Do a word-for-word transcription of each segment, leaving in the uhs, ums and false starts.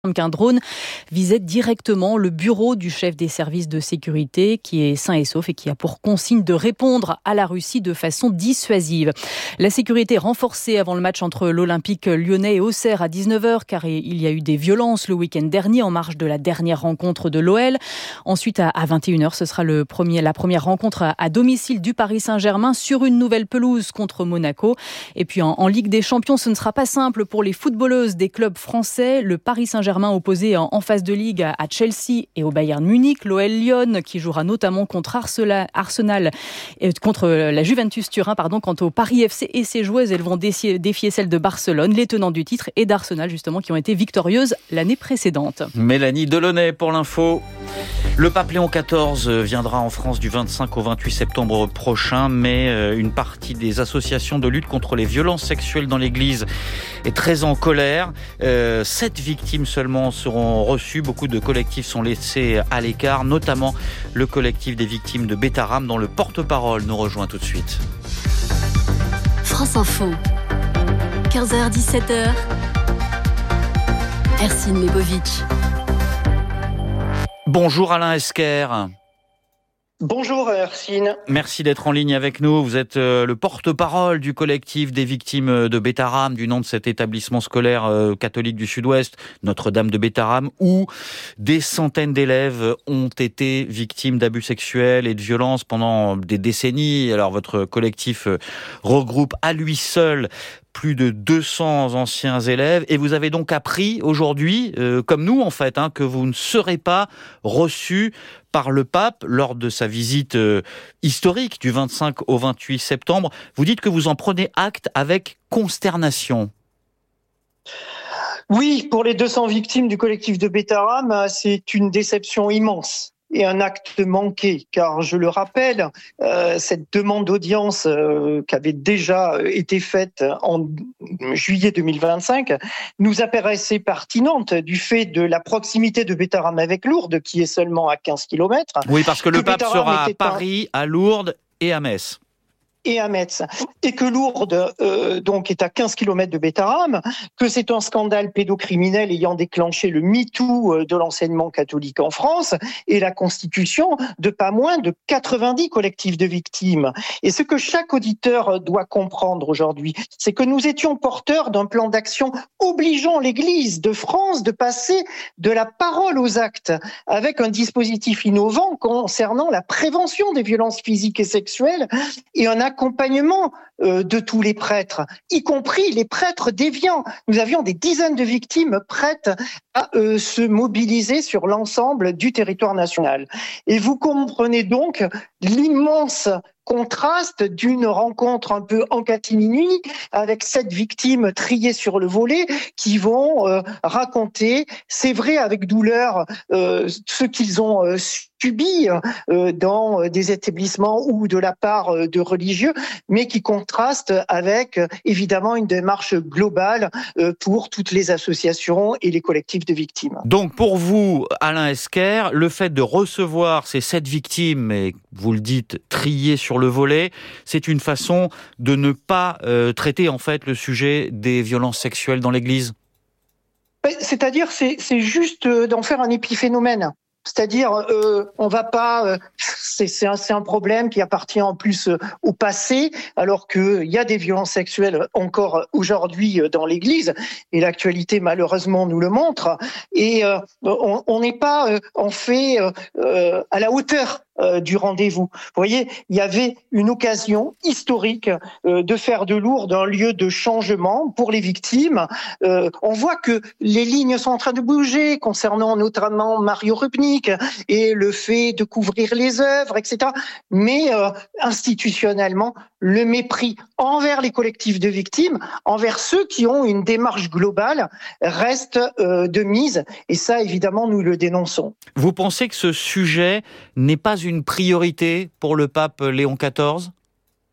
qu'un drone visait directement le bureau du chef des services de sécurité qui est sain et sauf et qui a pour consigne de répondre à la Russie de façon dissuasive. La sécurité renforcée avant le match entre l'Olympique lyonnais et Auxerre à dix-neuf heures car il y a eu des violences le week-end dernier en marge de la dernière rencontre de l'O L. Ensuite à vingt et une heures, ce sera le premier, la première rencontre à domicile du Paris Saint-Germain sur une nouvelle pelouse contre Monaco. Et puis en, en Ligue des Champions, ce ne sera pas simple pour les footballeuses des clubs français. Le Paris Saint-Germain opposé en phase de ligue à Chelsea et au Bayern Munich, l'O L Lyon qui jouera notamment contre Arsenal et contre la Juventus Turin. Pardon. Quant au Paris F C et ses joueuses, elles vont défier, défier celles de Barcelone, les tenants du titre, et d'Arsenal justement qui ont été victorieuses l'année précédente. Mélanie Delaunay pour l'info. Le pape Léon quatorze viendra en France du vingt-cinq au vingt-huit septembre prochain, mais une partie des associations de lutte contre les violences sexuelles dans l'Église est très en colère. Euh, sept victimes seulement seront reçues. Beaucoup de collectifs sont laissés à l'écart, notamment le collectif des victimes de Bétarame, dont le porte-parole nous rejoint tout de suite. France Info, quinze heures dix-sept heures, Ercine Lebovitch. Bonjour Alain Esquer. Bonjour Ercine. Merci d'être en ligne avec nous. Vous êtes le porte-parole du collectif des victimes de Bétarame, du nom de cet établissement scolaire catholique du Sud-Ouest, Notre-Dame de Bétarame, où des centaines d'élèves ont été victimes d'abus sexuels et de violences pendant des décennies. Alors votre collectif regroupe à lui seul plus de deux cents anciens élèves, et vous avez donc appris aujourd'hui, euh, comme nous en fait, hein, que vous ne serez pas reçus par le pape lors de sa visite euh, historique du vingt-cinq au vingt-huit septembre. Vous dites que vous en prenez acte avec consternation. Oui, pour les deux cents victimes du collectif de Bétarame, c'est une déception immense et un acte manqué, car je le rappelle, euh, cette demande d'audience euh, qui avait déjà été faite en juillet deux mille vingt-cinq nous apparaissait pertinente du fait de la proximité de Bétarame avec Lourdes, qui est seulement à quinze kilomètres. Oui, parce que le que pape Bétarame sera à Paris, un... à Lourdes et à Metz. et à Metz, et que Lourdes euh, donc est à quinze kilomètres de Bétarame, que c'est un scandale pédocriminel ayant déclenché le MeToo de l'enseignement catholique en France et la constitution de pas moins de quatre-vingt-dix collectifs de victimes. Et ce que chaque auditeur doit comprendre aujourd'hui, c'est que nous étions porteurs d'un plan d'action obligeant l'Église de France de passer de la parole aux actes, avec un dispositif innovant concernant la prévention des violences physiques et sexuelles et un accompagnement euh, de tous les prêtres, y compris les prêtres déviants. Nous avions des dizaines de victimes prêtes à euh, se mobiliser sur l'ensemble du territoire national. Et vous comprenez donc l'immense contraste d'une rencontre un peu en catimini avec sept victimes triées sur le volet qui vont euh, raconter, c'est vrai avec douleur, euh, ce qu'ils ont euh, subi euh, dans des établissements ou de la part de religieux, mais qui contraste avec évidemment une démarche globale euh, pour toutes les associations et les collectifs de victimes. Donc pour vous, Alain Esquer, le fait de recevoir ces sept victimes, et vous le dites, triées sur le volet, c'est une façon de ne pas euh, traiter en fait le sujet des violences sexuelles dans l'Église? C'est-à-dire, c'est, c'est juste d'en faire un épiphénomène. C'est-à-dire, euh, on va pas. Euh, c'est, c'est, un, c'est un problème qui appartient en plus euh, au passé, alors qu'il y a des violences sexuelles encore aujourd'hui dans l'Église, et l'actualité malheureusement nous le montre. Et euh, on n'est pas euh, en fait euh, euh, à la hauteur euh, du rendez-vous. Vous voyez, il y avait une occasion historique euh, de faire de Lourdes un lieu de changement pour les victimes. Euh, on voit que les lignes sont en train de bouger concernant notamment Mario Rupnik et le fait de couvrir les œuvres, et cetera. Mais euh, institutionnellement, le mépris envers les collectifs de victimes, envers ceux qui ont une démarche globale, reste euh, de mise. Et ça, évidemment, nous le dénonçons. Vous pensez que ce sujet n'est pas une priorité pour le pape Léon quatorze ?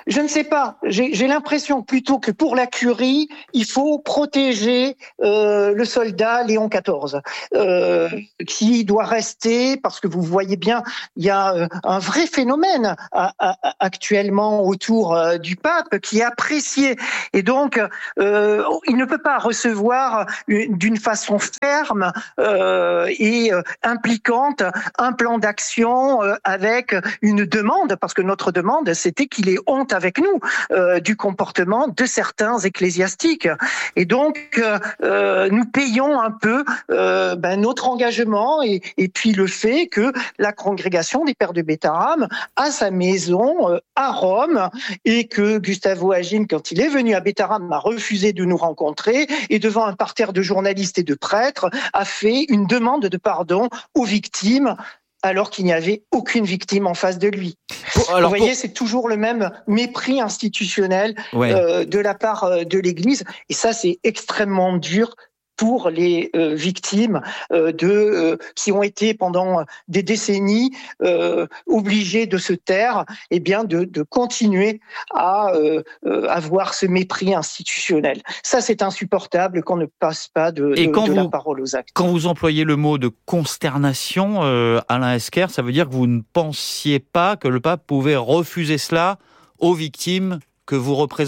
Je ne sais pas. J'ai, j'ai l'impression plutôt que pour la Curie, il faut protéger euh, le soldat Léon quatorze, euh, qui doit rester, parce que vous voyez bien, il y a euh, un vrai phénomène à, à, actuellement autour euh, du pape qui est apprécié. Et donc, euh, il ne peut pas recevoir une, d'une façon ferme euh, et euh, impliquante un plan d'action euh, avec une demande, parce que notre demande, c'était qu'il ait honte avec nous euh, du comportement de certains ecclésiastiques. Et donc, euh, nous payons un peu euh, ben, notre engagement et, et puis le fait que la congrégation des Pères de Bétarame a sa maison euh, à Rome et que Gustavo Agim, quand il est venu à Bétarame, a refusé de nous rencontrer et devant un parterre de journalistes et de prêtres, a fait une demande de pardon aux victimes alors qu'il n'y avait aucune victime en face de lui. Pour, alors Vous voyez, pour... c'est toujours le même mépris institutionnel ouais. euh, de la part euh, de l'Église. Et ça, c'est extrêmement dur pour les euh, victimes euh, de euh, qui ont été pendant des décennies euh, obligées de se taire, et bien de, de continuer à euh, avoir ce mépris institutionnel. Ça, c'est insupportable qu'on ne passe pas de, de, de vous, la parole aux actes. Quand vous employez le mot de consternation, euh, Alain Esquer, ça veut dire que vous ne pensiez pas que le pape pouvait refuser cela aux victimes que vous représentez ?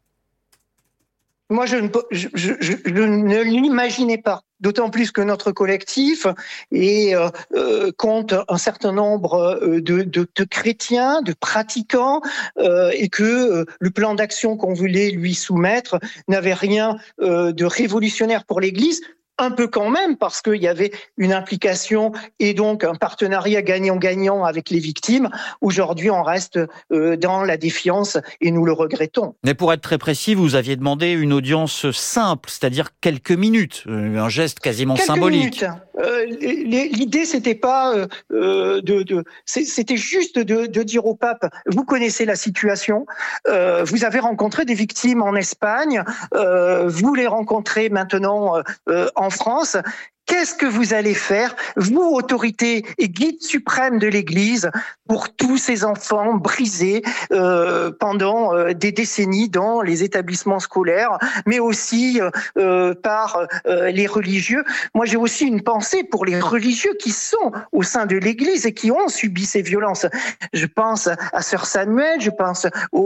Moi, je ne, je, je, je ne l'imaginais pas. D'autant plus que notre collectif est, euh, euh, compte un certain nombre de, de, de chrétiens, de pratiquants, euh, et que euh, le plan d'action qu'on voulait lui soumettre n'avait rien euh, de révolutionnaire pour l'Église. Un peu quand même, parce qu'il y avait une implication et donc un partenariat gagnant-gagnant avec les victimes. Aujourd'hui, on reste euh, dans la défiance et nous le regrettons. Mais pour être très précis, vous aviez demandé une audience simple, c'est-à-dire quelques minutes, un geste quasiment quelques symbolique. Minutes. Euh, l'idée, c'était pas euh, de, de, c'était juste de, de dire au pape, vous connaissez la situation, euh, vous avez rencontré des victimes en Espagne, euh, vous les rencontrez maintenant euh, en France. Qu'est-ce que vous allez faire, vous, autorité et guide suprême de l'Église, pour tous ces enfants brisés euh, pendant euh, des décennies dans les établissements scolaires, mais aussi euh, par euh, les religieux. Moi, j'ai aussi une pensée pour les religieux qui sont au sein de l'Église et qui ont subi ces violences. Je pense à Sœur Samuel, je pense au,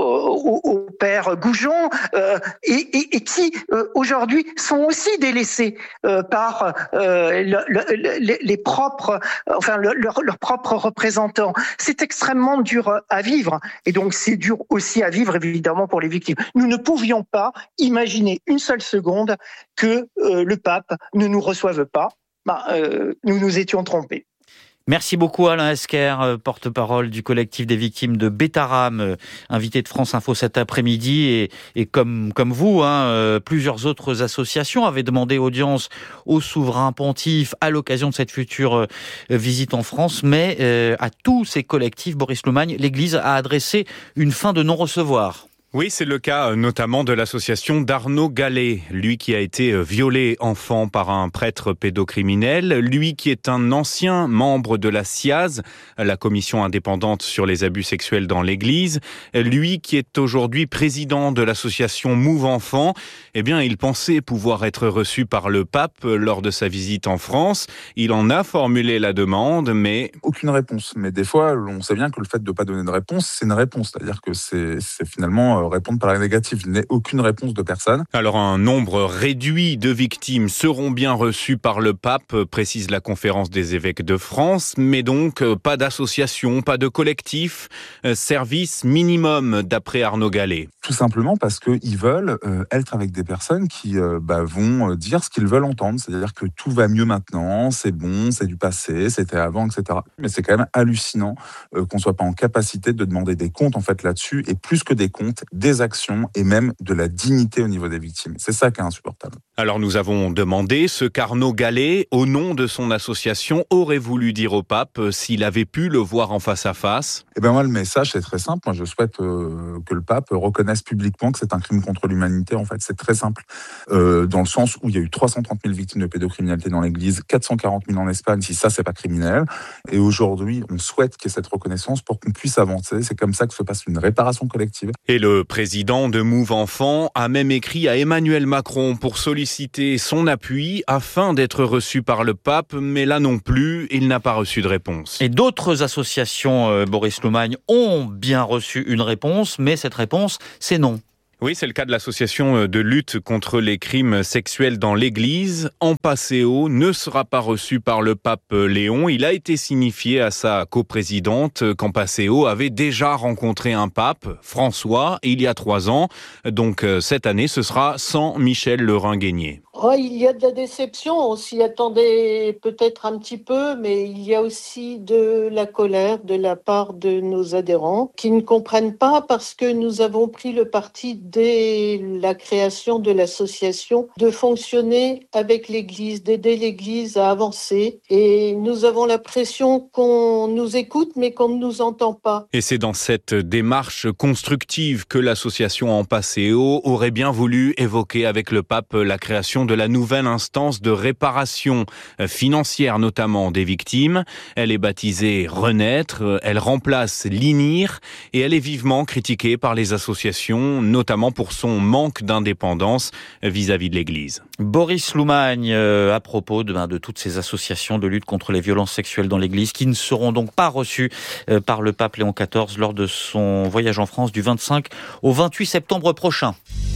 au, au Père Goujon, euh, et, et, et qui euh, aujourd'hui sont aussi délaissés euh, par Euh, le, le, le, les propres, enfin leurs leur, leur propres représentants. C'est extrêmement dur à vivre, et donc c'est dur aussi à vivre évidemment pour les victimes. Nous ne pouvions pas imaginer une seule seconde que euh, le pape ne nous reçoive pas. Bah, euh, nous nous étions trompés. Merci beaucoup Alain Esquer, porte-parole du collectif des victimes de Bétarame, invité de France Info cet après-midi. Et, et comme, comme vous, hein, plusieurs autres associations avaient demandé audience au souverain pontife à l'occasion de cette future visite en France. Mais euh, à tous ces collectifs, Boris Loumagne, l'Église a adressé une fin de non-recevoir. Oui, c'est le cas notamment de l'association d'Arnaud Gallet, lui qui a été violé enfant par un prêtre pédocriminel, lui qui est un ancien membre de la C I A Z, la commission indépendante sur les abus sexuels dans l'Église, lui qui est aujourd'hui président de l'association Move Enfant. Eh bien, il pensait pouvoir être reçu par le pape lors de sa visite en France. Il en a formulé la demande, mais... Aucune réponse. Mais des fois, on sait bien que le fait de ne pas donner de réponse, c'est une réponse. C'est-à-dire que c'est, c'est finalement répondre par la négative. Il n'y a aucune réponse de personne. Alors, un nombre réduit de victimes seront bien reçues par le pape, précise la conférence des évêques de France, mais donc pas d'association, pas de collectif, service minimum d'après Arnaud Gallet. Tout simplement parce qu'ils veulent euh, être avec des personnes qui euh, bah, vont dire ce qu'ils veulent entendre. C'est-à-dire que tout va mieux maintenant, c'est bon, c'est du passé, c'était avant, et cetera. Mais c'est quand même hallucinant euh, qu'on ne soit pas en capacité de demander des comptes en fait là-dessus, et plus que des comptes, des actions et même de la dignité au niveau des victimes. C'est ça qui est insupportable. Alors nous avons demandé ce qu'Arnaud Gallet, au nom de son association, aurait voulu dire au pape s'il avait pu le voir en face à face. Eh ben moi, le message, c'est très simple. Moi, je souhaite euh, que le pape reconnaisse publiquement que c'est un crime contre l'humanité. En fait, c'est très simple. Euh, dans le sens où il y a eu trois cent trente mille victimes de pédocriminalité dans l'Église, quatre cent quarante mille en Espagne, si ça, c'est pas criminel. Et aujourd'hui, on souhaite qu'il y ait cette reconnaissance pour qu'on puisse avancer. C'est comme ça que se passe une réparation collective. Et le président de Move Enfants a même écrit à Emmanuel Macron pour solliciter son appui afin d'être reçu par le pape, mais là non plus, il n'a pas reçu de réponse. Et d'autres associations, euh, Boris Loumagne, ont bien reçu une réponse, mais cette réponse, c'est non. Oui, c'est le cas de l'association de lutte contre les crimes sexuels dans l'Église. Ampasséo ne sera pas reçu par le pape Léon. Il a été signifié à sa coprésidente qu'Ampasséo avait déjà rencontré un pape, François, il y a trois ans. Donc cette année, ce sera sans Michel Lerin-Guégné. Oh, il y a de la déception, on s'y attendait peut-être un petit peu, mais il y a aussi de la colère de la part de nos adhérents qui ne comprennent pas parce que nous avons pris le parti dès la création de l'association de fonctionner avec l'Église, d'aider l'Église à avancer et nous avons l'impression qu'on nous écoute mais qu'on ne nous entend pas. Et c'est dans cette démarche constructive que l'association Ampasséo aurait bien voulu évoquer avec le pape la création de la nouvelle instance de réparation financière, notamment des victimes. Elle est baptisée Renaître, elle remplace l'I N I R et elle est vivement critiquée par les associations, notamment pour son manque d'indépendance vis-à-vis de l'Église. Boris Loumagne, euh, à propos de, ben, de toutes ces associations de lutte contre les violences sexuelles dans l'Église qui ne seront donc pas reçues euh, par le pape Léon quatorze lors de son voyage en France du vingt-cinq au vingt-huit septembre prochain.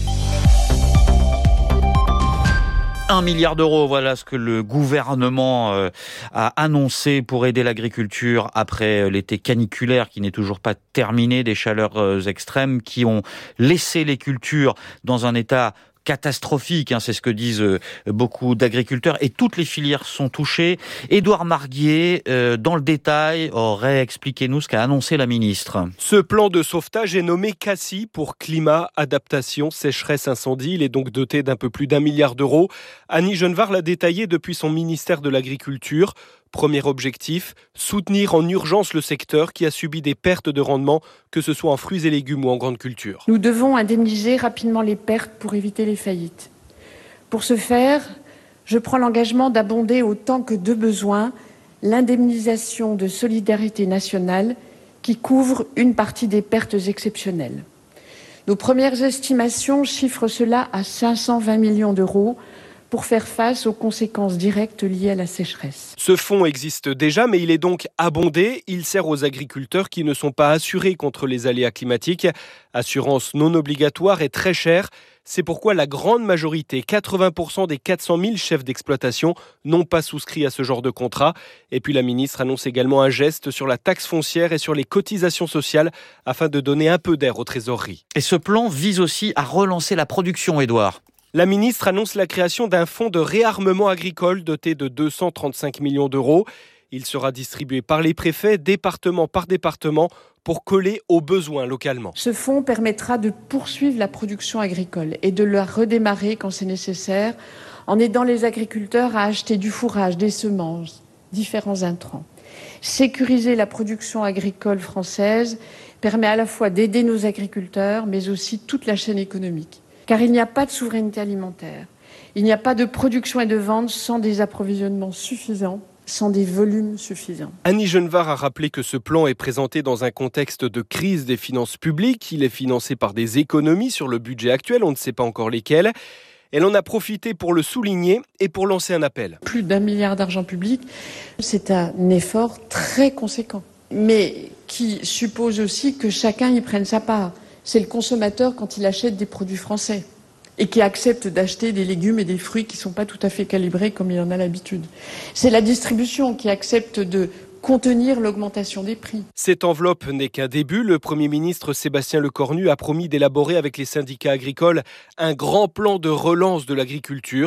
Un milliard d'euros, voilà ce que le gouvernement euh, a annoncé pour aider l'agriculture après l'été caniculaire qui n'est toujours pas terminé, des chaleurs euh, extrêmes qui ont laissé les cultures dans un état catastrophique, hein, c'est ce que disent euh, beaucoup d'agriculteurs et toutes les filières sont touchées. Édouard Marguier, euh, dans le détail, aurait expliqué nous ce qu'a annoncé la ministre. Ce plan de sauvetage est nommé C A C I pour climat, adaptation, sécheresse, incendie. Il est donc doté d'un peu plus d'un milliard d'euros. Annie Genevard l'a détaillé depuis son ministère de l'Agriculture. Premier objectif, soutenir en urgence le secteur qui a subi des pertes de rendement, que ce soit en fruits et légumes ou en grande culture. Nous devons indemniser rapidement les pertes pour éviter les faillites. Pour ce faire, je prends l'engagement d'abonder autant que de besoin l'indemnisation de solidarité nationale qui couvre une partie des pertes exceptionnelles. Nos premières estimations chiffrent cela à cinq cent vingt millions d'euros pour faire face aux conséquences directes liées à la sécheresse. Ce fonds existe déjà, mais il est donc abondé. Il sert aux agriculteurs qui ne sont pas assurés contre les aléas climatiques. Assurance non obligatoire et très chère. C'est pourquoi la grande majorité, quatre-vingts pour cent des quatre cent mille chefs d'exploitation, n'ont pas souscrit à ce genre de contrat. Et puis la ministre annonce également un geste sur la taxe foncière et sur les cotisations sociales afin de donner un peu d'air aux trésoreries. Et ce plan vise aussi à relancer la production, Édouard. La ministre annonce la création d'un fonds de réarmement agricole doté de deux cent trente-cinq millions d'euros. Il sera distribué par les préfets, département par département, pour coller aux besoins localement. Ce fonds permettra de poursuivre la production agricole et de la redémarrer quand c'est nécessaire, en aidant les agriculteurs à acheter du fourrage, des semences, différents intrants. Sécuriser la production agricole française permet à la fois d'aider nos agriculteurs, mais aussi toute la chaîne économique. Car il n'y a pas de souveraineté alimentaire. Il n'y a pas de production et de vente sans des approvisionnements suffisants, sans des volumes suffisants. Annie Genevard a rappelé que ce plan est présenté dans un contexte de crise des finances publiques. Il est financé par des économies sur le budget actuel, on ne sait pas encore lesquelles. Elle en a profité pour le souligner et pour lancer un appel. Plus d'un milliard d'argent public, c'est un effort très conséquent, mais qui suppose aussi que chacun y prenne sa part. C'est le consommateur quand il achète des produits français et qui accepte d'acheter des légumes et des fruits qui ne sont pas tout à fait calibrés comme il en a l'habitude. C'est la distribution qui accepte de contenir l'augmentation des prix. Cette enveloppe n'est qu'un début. Le Premier ministre Sébastien Lecornu a promis d'élaborer avec les syndicats agricoles un grand plan de relance de l'agriculture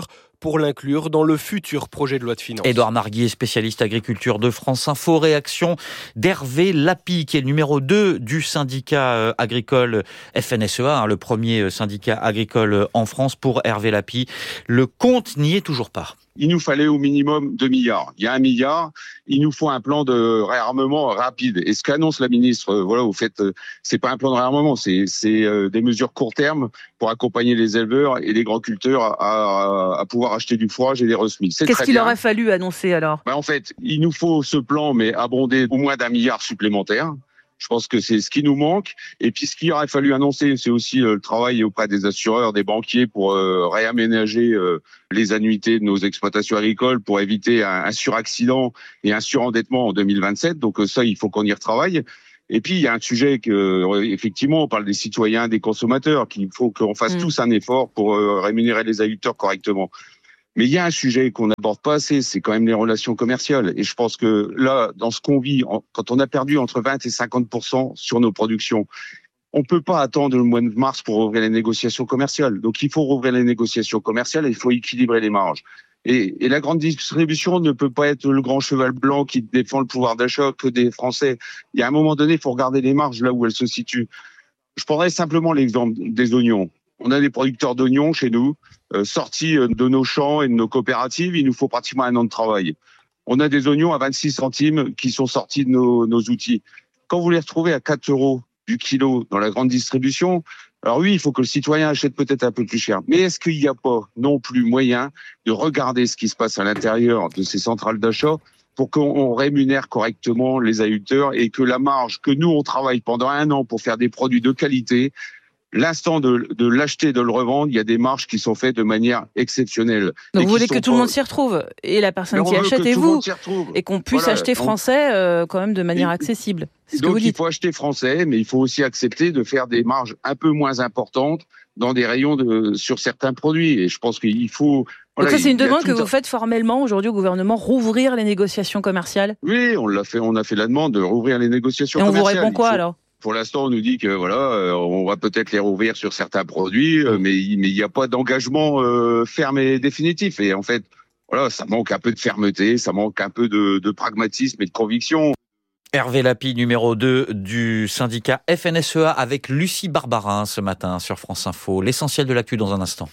pour l'inclure dans le futur projet de loi de finances. Édouard Marguier, spécialiste agriculture de France Info. Réaction d'Hervé Lapie, qui est le numéro deux du syndicat agricole F N S E A, hein, le premier syndicat agricole en France. Pour Hervé Lapie, le compte n'y est toujours pas. Il nous fallait au minimum deux milliards. Il y a un milliard. Il nous faut un plan de réarmement rapide. Et ce qu'annonce la ministre, euh, voilà, au fait, euh, c'est pas un plan de réarmement, c'est, c'est euh, des mesures court terme pour accompagner les éleveurs et les grands culteurs à, à, à pouvoir acheter du fourrage et des resemis. C'est Qu'est-ce très qu'il bien. aurait fallu annoncer alors ? Ben, en fait, il nous faut ce plan, mais abondé au moins d'un milliard supplémentaire. Je pense que c'est ce qui nous manque. Et puis, ce qu'il aurait fallu annoncer, c'est aussi euh, le travail auprès des assureurs, des banquiers pour euh, réaménager euh, les annuités de nos exploitations agricoles pour éviter un, un suraccident et un surendettement en deux mille vingt-sept. Donc euh, ça, il faut qu'on y retravaille. Et puis, il y a un sujet que, euh, effectivement, on parle des citoyens, des consommateurs, qu'il faut qu'on fasse mmh. tous un effort pour euh, rémunérer les agriculteurs correctement. Mais il y a un sujet qu'on n'aborde pas assez, c'est quand même les relations commerciales. Et je pense que là, dans ce qu'on vit, quand on a perdu entre vingt et cinquante pour cent sur nos productions, on peut pas attendre le mois de mars pour rouvrir les négociations commerciales. Donc il faut rouvrir les négociations commerciales et il faut équilibrer les marges. Et, et la grande distribution ne peut pas être le grand cheval blanc qui défend le pouvoir d'achat que des Français. Il y a un moment donné, il faut regarder les marges là où elles se situent. Je prendrai simplement l'exemple des oignons. On a des producteurs d'oignons chez nous, euh, sortis de nos champs et de nos coopératives. Il nous faut pratiquement un an de travail. On a des oignons à vingt-six centimes qui sont sortis de nos, nos outils. Quand vous les retrouvez à quatre euros du kilo dans la grande distribution, alors oui, il faut que le citoyen achète peut-être un peu plus cher. Mais est-ce qu'il n'y a pas non plus moyen de regarder ce qui se passe à l'intérieur de ces centrales d'achat pour qu'on rémunère correctement les agriculteurs et que la marge que nous, on travaille pendant un an pour faire des produits de qualité, l'instant de, de l'acheter, de le revendre, il y a des marges qui sont faites de manière exceptionnelle. Donc vous voulez que tout pas... le monde s'y retrouve, et la personne qui achète et vous, et qu'on puisse voilà, acheter français euh, quand même de manière et, accessible. C'est ce donc que vous dites. Il faut acheter français, mais il faut aussi accepter de faire des marges un peu moins importantes dans des rayons de, sur certains produits. Et je pense qu'il faut... Voilà, donc ça, c'est une demande que vous faites formellement aujourd'hui au gouvernement, rouvrir les négociations commerciales ? Oui, on l'a fait, on a fait la demande de rouvrir les négociations et on commerciales. Et on vous répond quoi faut... alors ? Pour l'instant, on nous dit que voilà, on va peut-être les rouvrir sur certains produits, mais mais il n'y a pas d'engagement euh, ferme et définitif. Et en fait, voilà, ça manque un peu de fermeté, ça manque un peu de, de pragmatisme et de conviction. Hervé Lapie, numéro deux du syndicat F N S E A, avec Lucie Barbarin ce matin sur France Info. L'essentiel de l'actu dans un instant.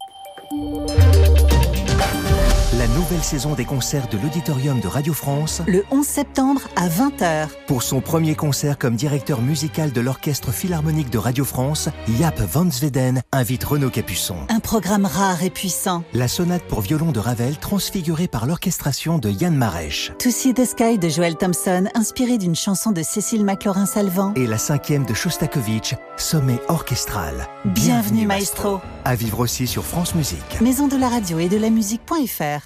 La nouvelle saison des concerts de l'Auditorium de Radio France. Le onze septembre à vingt heures. Pour son premier concert comme directeur musical de l'Orchestre Philharmonique de Radio France, Jaap van Zweden invite Renaud Capuçon. Un programme rare et puissant. La sonate pour violon de Ravel transfigurée par l'orchestration de Yann Marèche. To See the Sky de Joel Thompson, inspiré d'une chanson de Cécile McLaurin-Salvant. Et la cinquième de Shostakovich, Sommet orchestral. Bienvenue, Bienvenue maestro. maestro. À vivre aussi sur France Musique. Maison de la radio et de la musique.fr.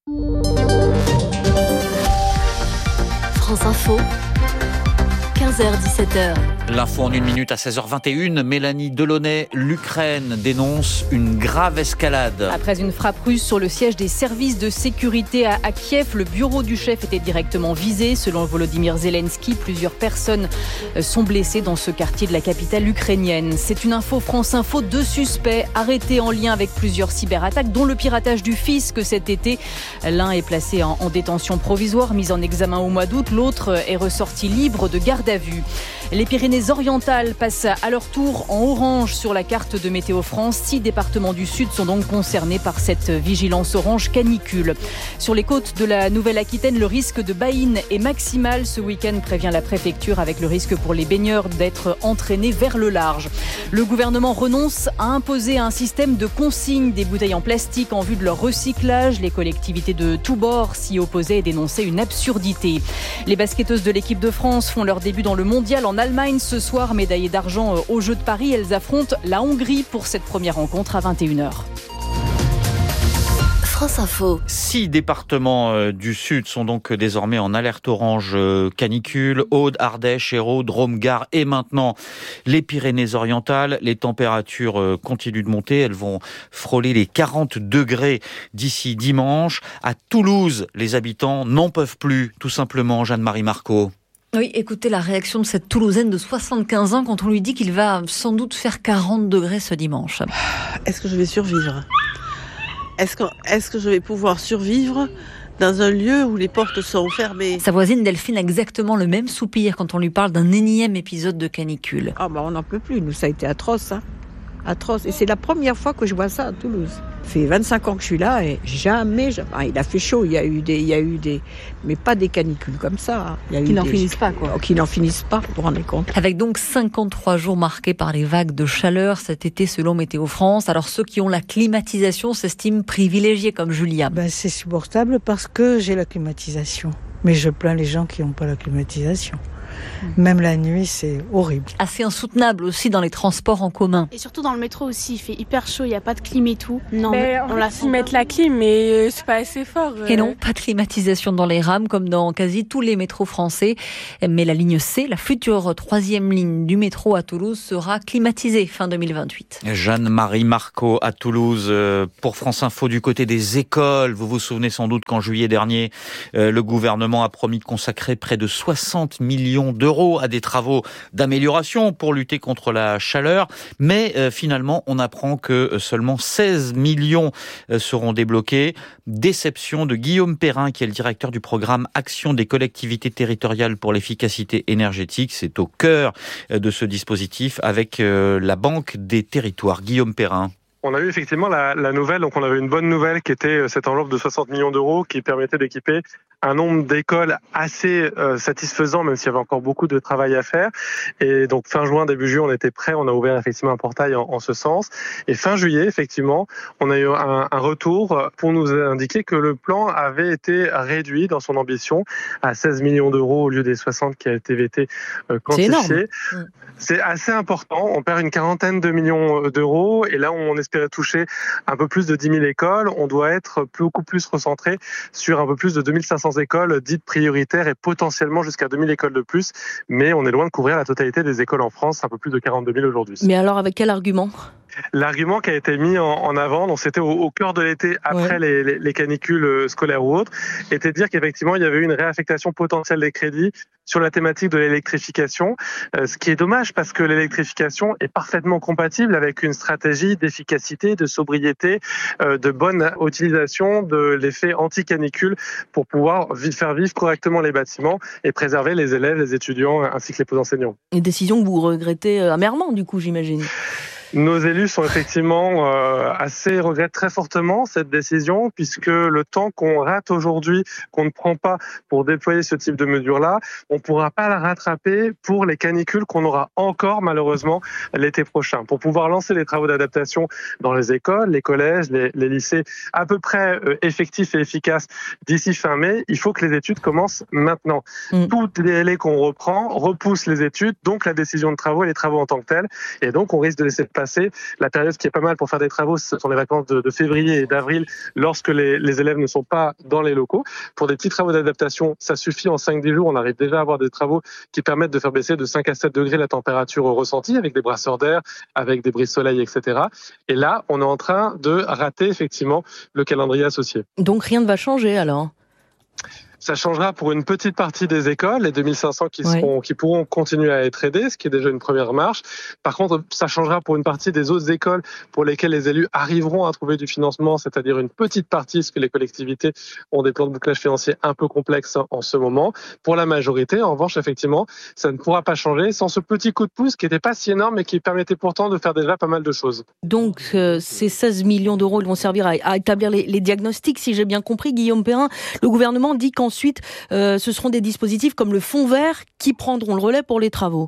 France Info, quinze heures dix-sept heures. L'info en une minute à seize heures vingt et une. Mélanie Delaunay, l'Ukraine dénonce une grave escalade. Après une frappe russe sur le siège des services de sécurité à, à Kiev, le bureau du chef était directement visé. Selon Volodymyr Zelensky, plusieurs personnes sont blessées dans ce quartier de la capitale ukrainienne. C'est une info France Info. Deux suspects arrêtés en lien avec plusieurs cyberattaques, dont le piratage du fisc cet été. L'un est placé en, en détention provisoire, mis en examen au mois d'août. L'autre est ressorti libre de garde à vue. Les Pyrénées-Orientales passent à leur tour en orange sur la carte de Météo France. Six départements du Sud sont donc concernés par cette vigilance orange canicule. Sur les côtes de la Nouvelle-Aquitaine, le risque de baïne est maximal. Ce week-end, prévient la préfecture, avec le risque pour les baigneurs d'être entraînés vers le large. Le gouvernement renonce à imposer un système de consigne des bouteilles en plastique en vue de leur recyclage. Les collectivités de tous bords s'y opposaient et dénonçaient une absurdité. Les basketteuses de l'équipe de France font leur début dans le mondial en Allemagne ce soir, médaillées d'argent aux Jeux de Paris. Elles affrontent la Hongrie pour cette première rencontre à vingt et une heures. France Info. Six départements du Sud sont donc désormais en alerte orange canicule. Aude, Ardèche, Hérault, Drôme, Gard et maintenant les Pyrénées-Orientales. Les températures continuent de monter. Elles vont frôler les quarante degrés d'ici dimanche. À Toulouse, les habitants n'en peuvent plus, tout simplement. Jeanne-Marie Marco. Oui, écoutez la réaction de cette Toulousaine de soixante-quinze ans quand on lui dit qu'il va sans doute faire quarante degrés ce dimanche. Est-ce que je vais survivre ? est-ce que, est-ce que je vais pouvoir survivre dans un lieu où les portes sont fermées? Sa voisine Delphine a exactement le même soupir quand on lui parle d'un énième épisode de canicule. Ah bah on n'en peut plus, nous ça a été atroce, hein. Atroce. Et c'est la première fois que je vois ça à Toulouse. Ça fait vingt-cinq ans que je suis là et jamais, jamais... Ah, il a fait chaud, il y a eu des, il y a eu des, mais pas des canicules comme ça. Il y a qui eu n'en des... finissent pas, quoi. Qui n'en finissent pas, vous vous rendez compte. Avec donc cinquante-trois jours marqués par les vagues de chaleur cet été selon Météo France. Alors ceux qui ont la climatisation s'estiment privilégiés comme Julia. Ben, c'est supportable parce que j'ai la climatisation. Mais je plains les gens qui n'ont pas la climatisation. Même la nuit, c'est horrible. Assez insoutenable aussi dans les transports en commun. Et surtout dans le métro aussi, il fait hyper chaud, il n'y a pas de clim et tout. Non, mais on la ils mettent la clim, mais c'est pas assez fort. Et non, pas de climatisation dans les rames comme dans quasi tous les métros français. Mais la ligne C, la future troisième ligne du métro à Toulouse, sera climatisée fin deux mille vingt-huit. Jeanne-Marie Marco à Toulouse pour France Info du côté des écoles. Vous vous souvenez sans doute qu'en juillet dernier, le gouvernement a promis de consacrer près de soixante millions d'euros à des travaux d'amélioration pour lutter contre la chaleur. Mais euh, finalement, on apprend que seulement seize millions euh, seront débloqués. Déception de Guillaume Perrin, qui est le directeur du programme Action des collectivités territoriales pour l'efficacité énergétique. C'est au cœur euh, de ce dispositif avec euh, la Banque des territoires. Guillaume Perrin. On a eu effectivement la, la nouvelle, donc on avait une bonne nouvelle qui était cette enveloppe de soixante millions d'euros qui permettait d'équiper un nombre d'écoles assez euh, satisfaisant, même s'il y avait encore beaucoup de travail à faire. Et donc fin juin, début juillet, on était prêts, on a ouvert effectivement un portail en, en ce sens. Et fin juillet, effectivement, on a eu un, un retour pour nous indiquer que le plan avait été réduit dans son ambition à seize millions d'euros au lieu des soixante qui a été été euh, quantifié. C'est énorme. C'est assez important. On perd une quarantaine de millions d'euros et là, on espérait toucher un peu plus de dix mille écoles. On doit être beaucoup plus recentré sur un peu plus de deux mille cinq cents écoles dites prioritaires et potentiellement jusqu'à deux mille écoles de plus. Mais on est loin de couvrir la totalité des écoles en France, un peu plus de quarante-deux mille aujourd'hui. Mais alors, avec quel argument ? L'argument qui a été mis en, en avant, donc c'était au, au cœur de l'été, après ouais. les, les, les canicules scolaires ou autres, était de dire qu'effectivement, il y avait eu une réaffectation potentielle des crédits sur la thématique de l'électrification, euh, ce qui est dommage parce que l'électrification est parfaitement compatible avec une stratégie d'efficacité, de sobriété, euh, de bonne utilisation de l'effet anti-canicule pour pouvoir vi- faire vivre correctement les bâtiments et préserver les élèves, les étudiants ainsi que les enseignants. Une décision que vous regrettez amèrement, du coup, j'imagine. Nos élus sont effectivement euh, assez regrettent très fortement cette décision puisque le temps qu'on rate aujourd'hui, qu'on ne prend pas pour déployer ce type de mesures-là, on ne pourra pas la rattraper pour les canicules qu'on aura encore malheureusement l'été prochain. Pour pouvoir lancer les travaux d'adaptation dans les écoles, les collèges, les, les lycées à peu près euh, effectifs et efficaces d'ici fin mai, il faut que les études commencent maintenant. Mmh. Tous les délais qu'on reprend repoussent les études, donc la décision de travaux et les travaux en tant que tels, et donc on risque de laisser passer la période qui est pas mal pour faire des travaux, ce sont les vacances de, de février et d'avril lorsque les, les élèves ne sont pas dans les locaux. Pour des petits travaux d'adaptation, ça suffit en cinq dix jours. On arrive déjà à avoir des travaux qui permettent de faire baisser de cinq à sept degrés la température ressentie avec des brasseurs d'air, avec des brise-soleil, et cetera. Et là, on est en train de rater effectivement le calendrier associé. Donc rien ne va changer alors ? Ça changera pour une petite partie des écoles, les deux mille cinq cents qui seront, ouais. qui pourront continuer à être aidés, ce qui est déjà une première marche. Par contre, ça changera pour une partie des autres écoles pour lesquelles les élus arriveront à trouver du financement, c'est-à-dire une petite partie, parce que les collectivités ont des plans de bouclage financier un peu complexes en ce moment. Pour la majorité, en revanche, effectivement, ça ne pourra pas changer sans ce petit coup de pouce qui n'était pas si énorme, mais qui permettait pourtant de faire déjà pas mal de choses. Donc, euh, ces seize millions d'euros, ils vont servir à, à établir les, les diagnostics, si j'ai bien compris, Guillaume Perrin. Le gouvernement dit qu'en Ensuite, euh, ce seront des dispositifs comme le fonds vert qui prendront le relais pour les travaux.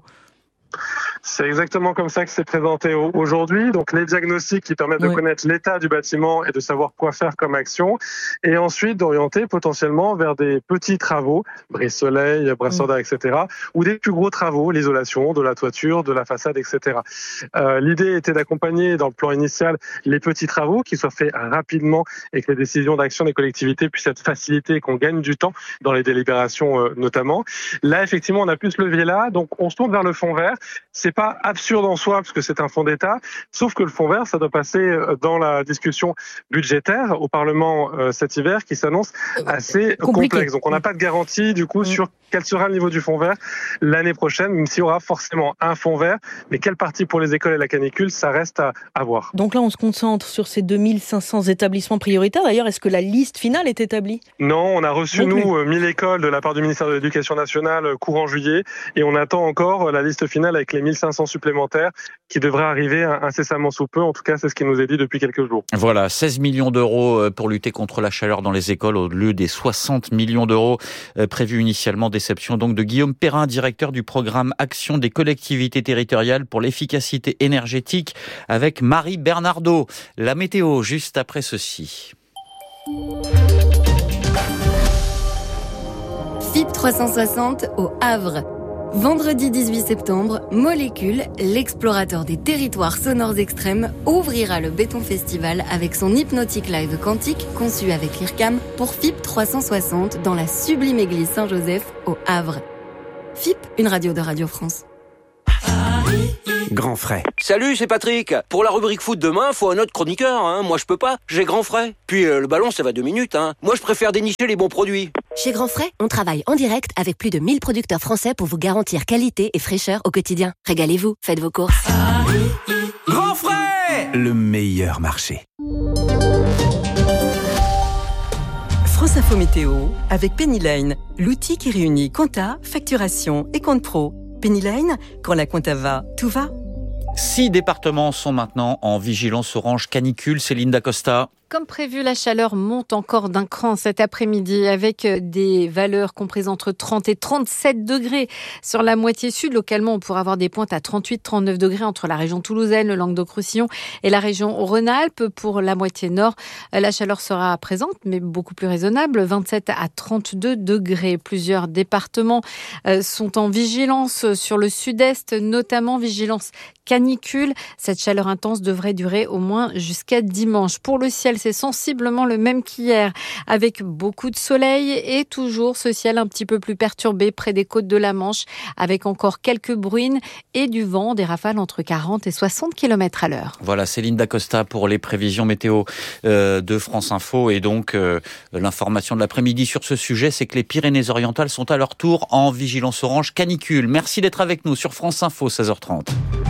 C'est exactement comme ça que c'est présenté aujourd'hui. Donc les diagnostics qui permettent oui. de connaître l'état du bâtiment et de savoir quoi faire comme action, et ensuite d'orienter potentiellement vers des petits travaux, brise-soleil, brasseur d'air, et cetera, ou des plus gros travaux, l'isolation de la toiture, de la façade, et cetera. Euh, l'idée était d'accompagner dans le plan initial les petits travaux qui soient faits rapidement et que les décisions d'action des collectivités puissent être facilitées et qu'on gagne du temps dans les délibérations euh, notamment. Là, effectivement, on a plus ce levier-là, donc on se tourne vers le fonds vert. C'est pas absurde en soi, parce que c'est un fonds d'État, sauf que le fonds vert, ça doit passer dans la discussion budgétaire au Parlement euh, cet hiver, qui s'annonce assez Compliqué. complexe. Donc on n'a pas de garantie du coup mmh. sur quel sera le niveau du fonds vert l'année prochaine, même s'il y aura forcément un fonds vert. Mais quelle partie pour les écoles et la canicule, ça reste à, à voir. Donc là, on se concentre sur ces deux mille cinq cents établissements prioritaires. D'ailleurs, est-ce que la liste finale est établie ? Non, on a reçu, non nous, mille écoles de la part du ministère de l'Éducation nationale courant juillet. Et on attend encore la liste finale avec les mille cinq cents supplémentaires qui devraient arriver incessamment sous peu. En tout cas, c'est ce qui nous est dit depuis quelques jours. Voilà, seize millions d'euros pour lutter contre la chaleur dans les écoles au lieu des soixante millions d'euros prévus initialement. Déception donc de Guillaume Perrin, directeur du programme Action des collectivités territoriales pour l'efficacité énergétique, avec Marie Bernardo. La météo, juste après ceci. F I P trois cent soixante au Havre. Vendredi dix-huit septembre, Molécule, l'explorateur des territoires sonores extrêmes, ouvrira le Béton Festival avec son hypnotique live quantique conçu avec l'I R C A M pour F I P trois cent soixante dans la sublime église Saint-Joseph au Havre. F I P, une radio de Radio France. Grand frais. Salut, c'est Patrick. Pour la rubrique foot demain, faut un autre chroniqueur. Hein. Moi, je peux pas. J'ai Grand frais. Puis euh, le ballon, ça va deux minutes. Hein. Moi, je préfère dénicher les bons produits. Chez Grand frais, on travaille en direct avec plus de mille producteurs français pour vous garantir qualité et fraîcheur au quotidien. Régalez-vous, faites vos courses. Grand frais, le meilleur marché. France Info Météo avec Penny Lane, l'outil qui réunit compta, facturation et compte pro. Penny Lane, quand la compta va, tout va. Six départements sont maintenant en vigilance orange canicule. Céline Dacosta. Comme prévu, la chaleur monte encore d'un cran cet après-midi avec des valeurs comprises entre trente et trente-sept degrés sur la moitié sud. Localement, on pourra avoir des pointes à trente-huit à trente-neuf degrés entre la région toulousaine, le Languedoc-Roussillon et la région Rhône-Alpes. Pour la moitié nord, la chaleur sera présente, mais beaucoup plus raisonnable, vingt-sept à trente-deux degrés. Plusieurs départements sont en vigilance sur le sud-est, notamment vigilance canicule. Cette chaleur intense devrait durer au moins jusqu'à dimanche. Pour le ciel, c'est sensiblement le même qu'hier, avec beaucoup de soleil et toujours ce ciel un petit peu plus perturbé près des côtes de la Manche, avec encore quelques bruines et du vent, des rafales entre quarante et soixante kilomètres à l'heure. Voilà, Céline Dacosta pour les prévisions météo euh, de France Info. Et donc, euh, l'information de l'après-midi sur ce sujet, c'est que les Pyrénées-Orientales sont à leur tour en vigilance orange canicule. Merci d'être avec nous sur France Info, seize heures trente.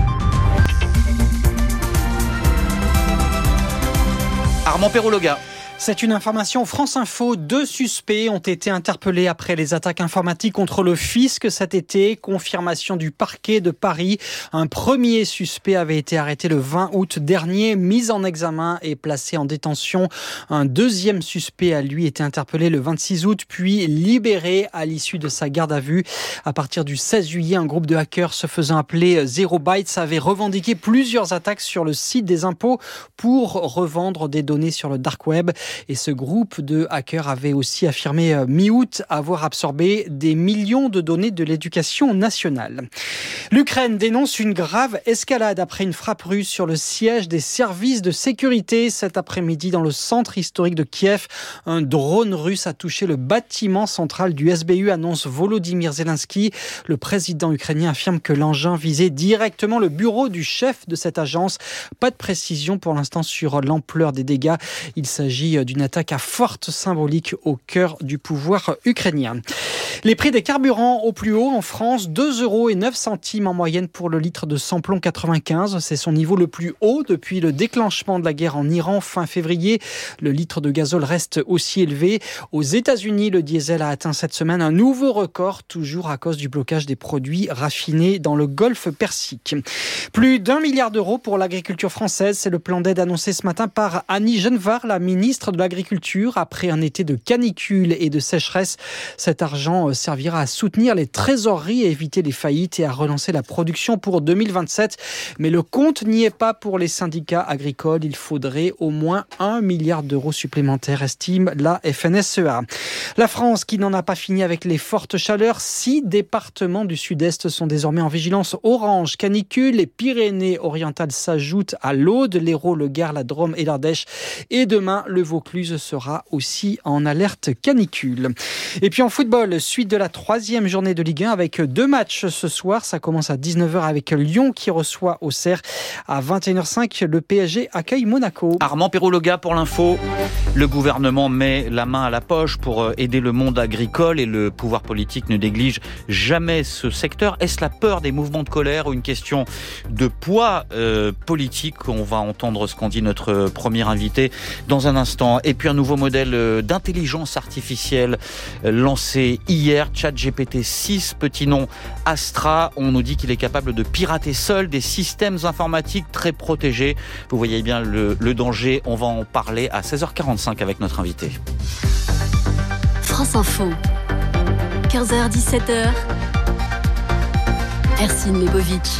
Armand Perrologa. C'est une information France Info. Deux suspects ont été interpellés après les attaques informatiques contre le fisc cet été. Confirmation du parquet de Paris. Un premier suspect avait été arrêté le vingt août dernier, mis en examen et placé en détention. Un deuxième suspect a lui été interpellé le vingt-six août, puis libéré à l'issue de sa garde à vue. À partir du seize juillet, un groupe de hackers se faisant appeler Zero Bytes avait revendiqué plusieurs attaques sur le site des impôts pour revendre des données sur le dark web. Et ce groupe de hackers avait aussi affirmé mi-août avoir absorbé des millions de données de l'éducation nationale. L'Ukraine dénonce une grave escalade après une frappe russe sur le siège des services de sécurité cet après-midi dans le centre historique de Kiev. Un drone russe a touché le bâtiment central du S B U, annonce Volodymyr Zelensky. Le président ukrainien affirme que l'engin visait directement le bureau du chef de cette agence. Pas de précision pour l'instant sur l'ampleur des dégâts. Il s'agit d'une attaque à forte symbolique au cœur du pouvoir ukrainien. Les prix des carburants au plus haut en France, deux euros et neuf centimes en moyenne pour le litre de samplon quatre-vingt-quinze. C'est son niveau le plus haut depuis le déclenchement de la guerre en Iran fin février. Le litre de gazole reste aussi élevé. Aux États-Unis, le diesel a atteint cette semaine un nouveau record, toujours à cause du blocage des produits raffinés dans le golfe Persique. Plus d'un milliard d'euros pour l'agriculture française, c'est le plan d'aide annoncé ce matin par Annie Genevard, la ministre de l'Agriculture. Après un été de canicule et de sécheresse, cet argent servira à soutenir les trésoreries, à éviter les faillites et à relancer la production pour deux mille vingt-sept. Mais le compte n'y est pas pour les syndicats agricoles. Il faudrait au moins un milliard d'euros supplémentaires, estime la F N S E A. La France qui n'en a pas fini avec les fortes chaleurs. Six départements du sud-est sont désormais en vigilance orange canicule. Les Pyrénées-Orientales s'ajoutent à l'Aude, l'Hérault, le Gard, la Drôme et l'Ardèche. Et demain, le Vaucluse sera aussi en alerte canicule. Et puis en football, suite de la troisième journée de Ligue un avec deux matchs ce soir. Ça commence à dix-neuf heures avec Lyon qui reçoit Auxerre. À vingt et une heures cinq, le P S G accueille Monaco. Armand Perrologa pour l'info. Le gouvernement met la main à la poche pour aider le monde agricole et le pouvoir politique ne néglige jamais ce secteur. Est-ce la peur des mouvements de colère ou une question de poids euh, politique? On va entendre ce qu'en dit notre premier invité dans un instant. Et puis un nouveau modèle d'intelligence artificielle lancé hier, ChatGPT six, petit nom Astra. On nous dit qu'il est capable de pirater seul des systèmes informatiques très protégés. Vous voyez bien le, le danger. On va en parler à seize heures quarante-cinq avec notre invité. France Info, quinze heures dix-sept heures. Ercine Lebovitch.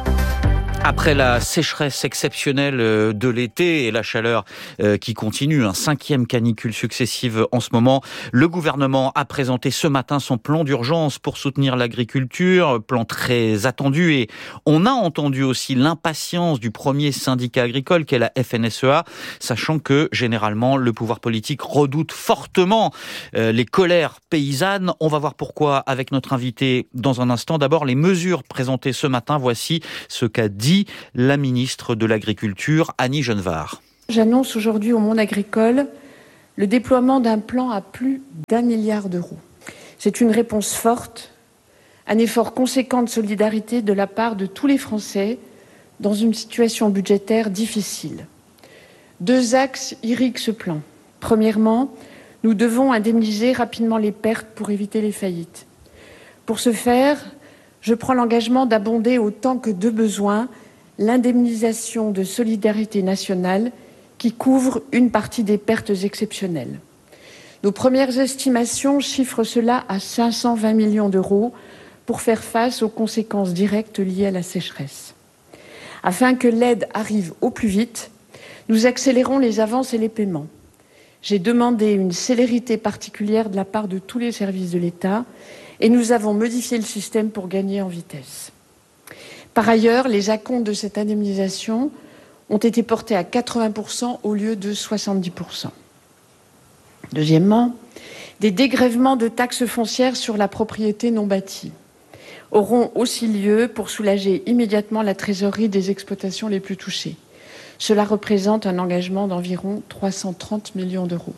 Après la sécheresse exceptionnelle de l'été et la chaleur qui continue, un cinquième canicule successive en ce moment, le gouvernement a présenté ce matin son plan d'urgence pour soutenir l'agriculture, plan très attendu, et on a entendu aussi l'impatience du premier syndicat agricole qu'est la F N S E A, sachant que généralement le pouvoir politique redoute fortement les colères paysannes. On va voir pourquoi avec notre invité dans un instant. D'abord, les mesures présentées ce matin, voici ce qu'a dit la ministre de l'Agriculture, Annie Genevard. J'annonce aujourd'hui au monde agricole le déploiement d'un plan à plus d'un milliard d'euros. C'est une réponse forte, un effort conséquent de solidarité de la part de tous les Français dans une situation budgétaire difficile. Deux axes irriguent ce plan. Premièrement, nous devons indemniser rapidement les pertes pour éviter les faillites. Pour ce faire, je prends l'engagement d'abonder autant que de besoin l'indemnisation de solidarité nationale qui couvre une partie des pertes exceptionnelles. Nos premières estimations chiffrent cela à cinq cent vingt millions d'euros pour faire face aux conséquences directes liées à la sécheresse. Afin que l'aide arrive au plus vite, nous accélérons les avances et les paiements. J'ai demandé une célérité particulière de la part de tous les services de l'État et nous avons modifié le système pour gagner en vitesse. Par ailleurs, les acomptes de cette indemnisation ont été portés à quatre-vingts pour cent au lieu de soixante-dix pour cent. Deuxièmement, des dégrèvements de taxes foncières sur la propriété non bâtie auront aussi lieu pour soulager immédiatement la trésorerie des exploitations les plus touchées. Cela représente un engagement d'environ trois cent trente millions d'euros.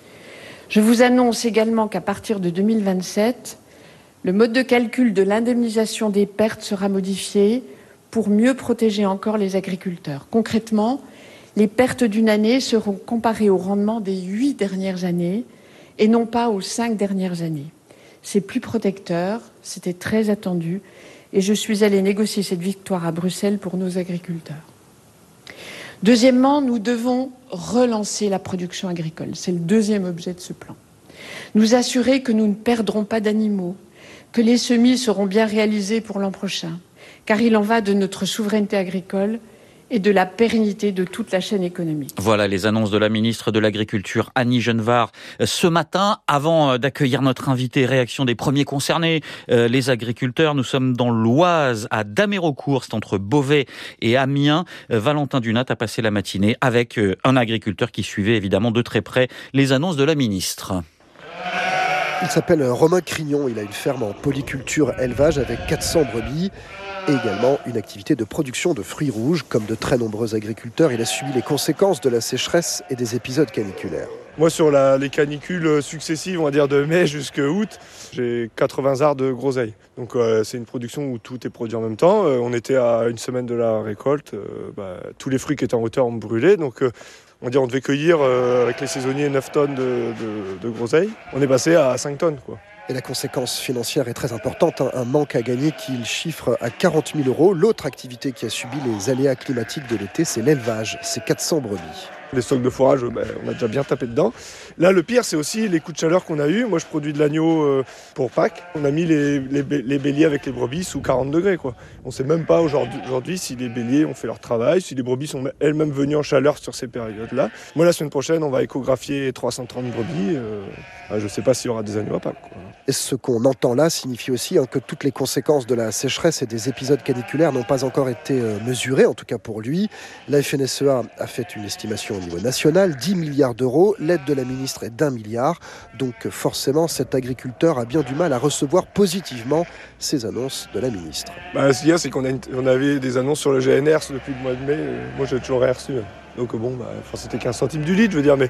Je vous annonce également qu'à partir de deux mille vingt-sept, le mode de calcul de l'indemnisation des pertes sera modifié pour mieux protéger encore les agriculteurs. Concrètement, les pertes d'une année seront comparées au rendement des huit dernières années et non pas aux cinq dernières années. C'est plus protecteur, c'était très attendu et je suis allée négocier cette victoire à Bruxelles pour nos agriculteurs. Deuxièmement, nous devons relancer la production agricole. C'est le deuxième objet de ce plan. Nous assurer que nous ne perdrons pas d'animaux, que les semis seront bien réalisés pour l'an prochain, car il en va de notre souveraineté agricole et de la pérennité de toute la chaîne économique. Voilà les annonces de la ministre de l'Agriculture, Annie Genevard, ce matin. Avant d'accueillir notre invité, réaction des premiers concernés, euh, les agriculteurs. Nous sommes dans l'Oise, à Damérocourt, c'est entre Beauvais et Amiens. Euh, Valentin Dunat a passé la matinée avec euh, un agriculteur qui suivait évidemment de très près les annonces de la ministre. Il s'appelle Romain Crignon, il a une ferme en polyculture élevage avec quatre cents brebis et également une activité de production de fruits rouges. Comme de très nombreux agriculteurs, il a subi les conséquences de la sécheresse et des épisodes caniculaires. Moi, sur la, les canicules successives, on va dire de mai jusqu'à août, j'ai quatre-vingts arts de groseille. Donc euh, c'est une production où tout est produit en même temps. Euh, on était à une semaine de la récolte, euh, bah, tous les fruits qui étaient en hauteur ont brûlé. Donc euh, on, dit, on devait cueillir euh, avec les saisonniers neuf tonnes de, de, de groseille. On est passé à cinq tonnes, quoi. Et la conséquence financière est très importante, hein, un manque à gagner qu'il chiffre à quarante mille euros. L'autre activité qui a subi les aléas climatiques de l'été, c'est l'élevage, c'est quatre cents brebis. Les stocks de fourrage, ben, on a déjà bien tapé dedans. Là, le pire, c'est aussi les coups de chaleur qu'on a eu. Moi, je produis de l'agneau euh, pour Pâques. On a mis les, les, les béliers avec les brebis sous quarante degrés, quoi. On ne sait même pas aujourd'hui, aujourd'hui si les béliers ont fait leur travail, si les brebis sont elles-mêmes venues en chaleur sur ces périodes-là. Moi, la semaine prochaine, on va échographier trois cent trente brebis. Euh, je ne sais pas s'il y aura des agneaux à Pâques, quoi. Et ce qu'on entend là signifie aussi hein, que toutes les conséquences de la sécheresse et des épisodes caniculaires n'ont pas encore été euh, mesurées, en tout cas pour lui. La F N S E A a fait une estimation au niveau national, dix milliards d'euros. L'aide de la ministre est d'un milliard. Donc forcément, cet agriculteur a bien du mal à recevoir positivement ces annonces de la ministre. Bah, ce qu'il y a, c'est qu'on a une... on avait des annonces sur le G N R depuis le mois de mai. Moi, j'ai toujours rien reçu. Donc bon, bah, c'était quinze centimes du litre, je veux dire, mais...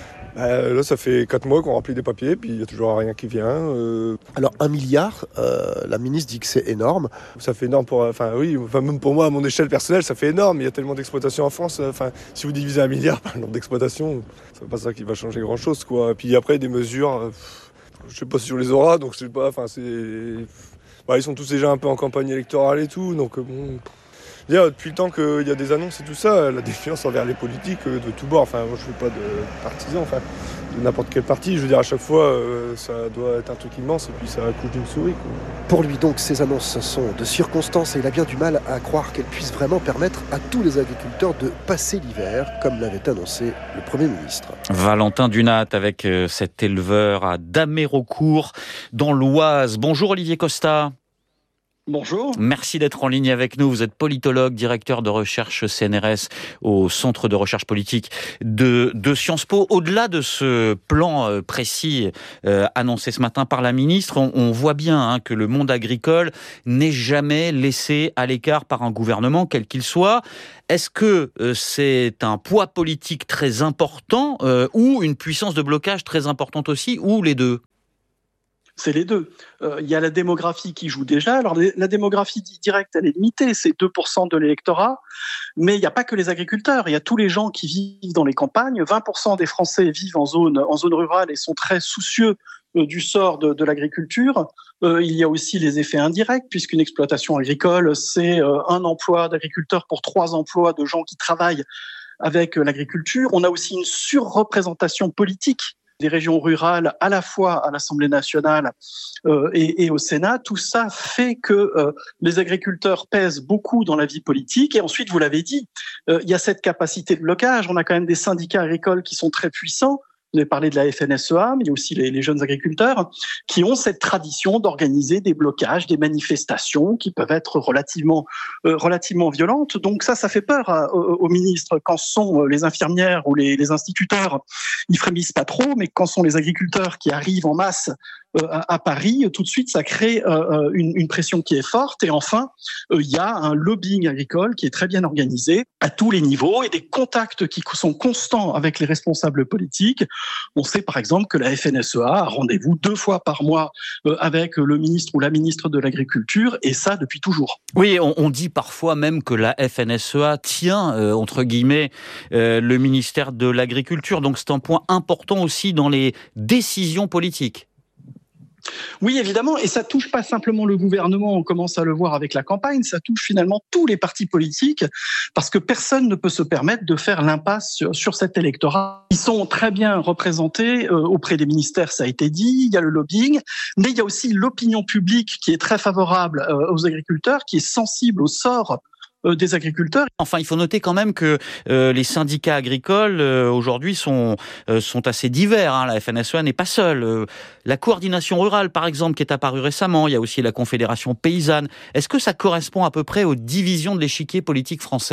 Euh, là, ça fait quatre mois qu'on remplit des papiers, puis il n'y a toujours rien qui vient. Euh... Alors, un milliard, euh, la ministre dit que c'est énorme. Ça fait énorme pour... Enfin, oui, enfin, même pour moi, à mon échelle personnelle, ça fait énorme. Il y a tellement d'exploitations en France. Enfin, si vous divisez un milliard par le nombre d'exploitations, c'est pas ça qui va changer grand-chose, quoi. Puis après, des mesures... Euh, je sais pas si on les aura, donc je sais pas... Enfin, c'est... Bah, ils sont tous déjà un peu en campagne électorale et tout, donc bon... Dire, depuis le temps qu'il y a des annonces et tout ça, la défiance envers les politiques de tous bords, enfin moi je ne suis pas de partisan, enfin de n'importe quel parti, je veux dire à chaque fois euh, ça doit être un truc immense et puis ça accouche d'une souris, quoi. Pour lui donc ces annonces sont de circonstance et il a bien du mal à croire qu'elles puissent vraiment permettre à tous les agriculteurs de passer l'hiver comme l'avait annoncé le Premier ministre. Valentin Dunat avec euh, cet éleveur à Damérocourt dans l'Oise. Bonjour Olivier Costa. Bonjour. Merci d'être en ligne avec nous. Vous êtes politologue, directeur de recherche C N R S au Centre de recherche politique de, de Sciences Po. Au-delà de ce plan précis euh, annoncé ce matin par la ministre, on, on voit bien hein, que le monde agricole n'est jamais laissé à l'écart par un gouvernement, quel qu'il soit. Est-ce que euh, c'est un poids politique très important euh, ou une puissance de blocage très importante aussi, ou les deux ? C'est les deux. Euh, il y a la démographie qui joue déjà. Alors la démographie directe, elle est limitée, c'est deux pour cent de l'électorat. Mais il n'y a pas que les agriculteurs, il y a tous les gens qui vivent dans les campagnes. vingt pour cent des Français vivent en zone, en zone rurale et sont très soucieux euh, du sort de, de l'agriculture. Euh, il y a aussi les effets indirects, puisqu'une exploitation agricole, c'est euh, un emploi d'agriculteur pour trois emplois de gens qui travaillent avec euh, l'agriculture. On a aussi une surreprésentation politique des régions rurales, à la fois à l'Assemblée nationale euh, et, et au Sénat. Tout ça fait que euh, les agriculteurs pèsent beaucoup dans la vie politique. Et ensuite, vous l'avez dit, euh, il y a cette capacité de blocage. On a quand même des syndicats agricoles qui sont très puissants. Vous avez parlé de la F N S E A, mais il y a aussi les, les jeunes agriculteurs qui ont cette tradition d'organiser des blocages, des manifestations qui peuvent être relativement, euh, relativement violentes. Donc ça, ça fait peur à, au, au ministre. Quand ce sont les infirmières ou les, les instituteurs, ils frémissent pas trop, mais quand ce sont les agriculteurs qui arrivent en masse euh, à, à Paris, tout de suite, ça crée euh, une, une pression qui est forte. Et enfin, euh, il y a un lobbying agricole qui est très bien organisé à tous les niveaux et des contacts qui sont constants avec les responsables politiques. On sait par exemple que la F N S E A a rendez-vous deux fois par mois avec le ministre ou la ministre de l'Agriculture, et ça depuis toujours. Oui, on, on dit parfois même que la F N S E A tient, euh, entre guillemets, euh, le ministère de l'Agriculture. Donc c'est un point important aussi dans les décisions politiques. Oui, évidemment, et ça touche pas simplement le gouvernement, on commence à le voir avec la campagne, ça touche finalement tous les partis politiques, parce que personne ne peut se permettre de faire l'impasse sur, sur cet électorat. Ils sont très bien représentés euh, auprès des ministères, ça a été dit, il y a le lobbying, mais il y a aussi l'opinion publique qui est très favorable euh, aux agriculteurs, qui est sensible au sort des agriculteurs. Enfin, il faut noter quand même que euh, les syndicats agricoles euh, aujourd'hui sont euh, sont assez divers. Hein. La F N S E A n'est pas seule. Euh, la coordination rurale, par exemple, qui est apparue récemment. Il y a aussi la Confédération paysanne. Est-ce que ça correspond à peu près aux divisions de l'échiquier politique français ?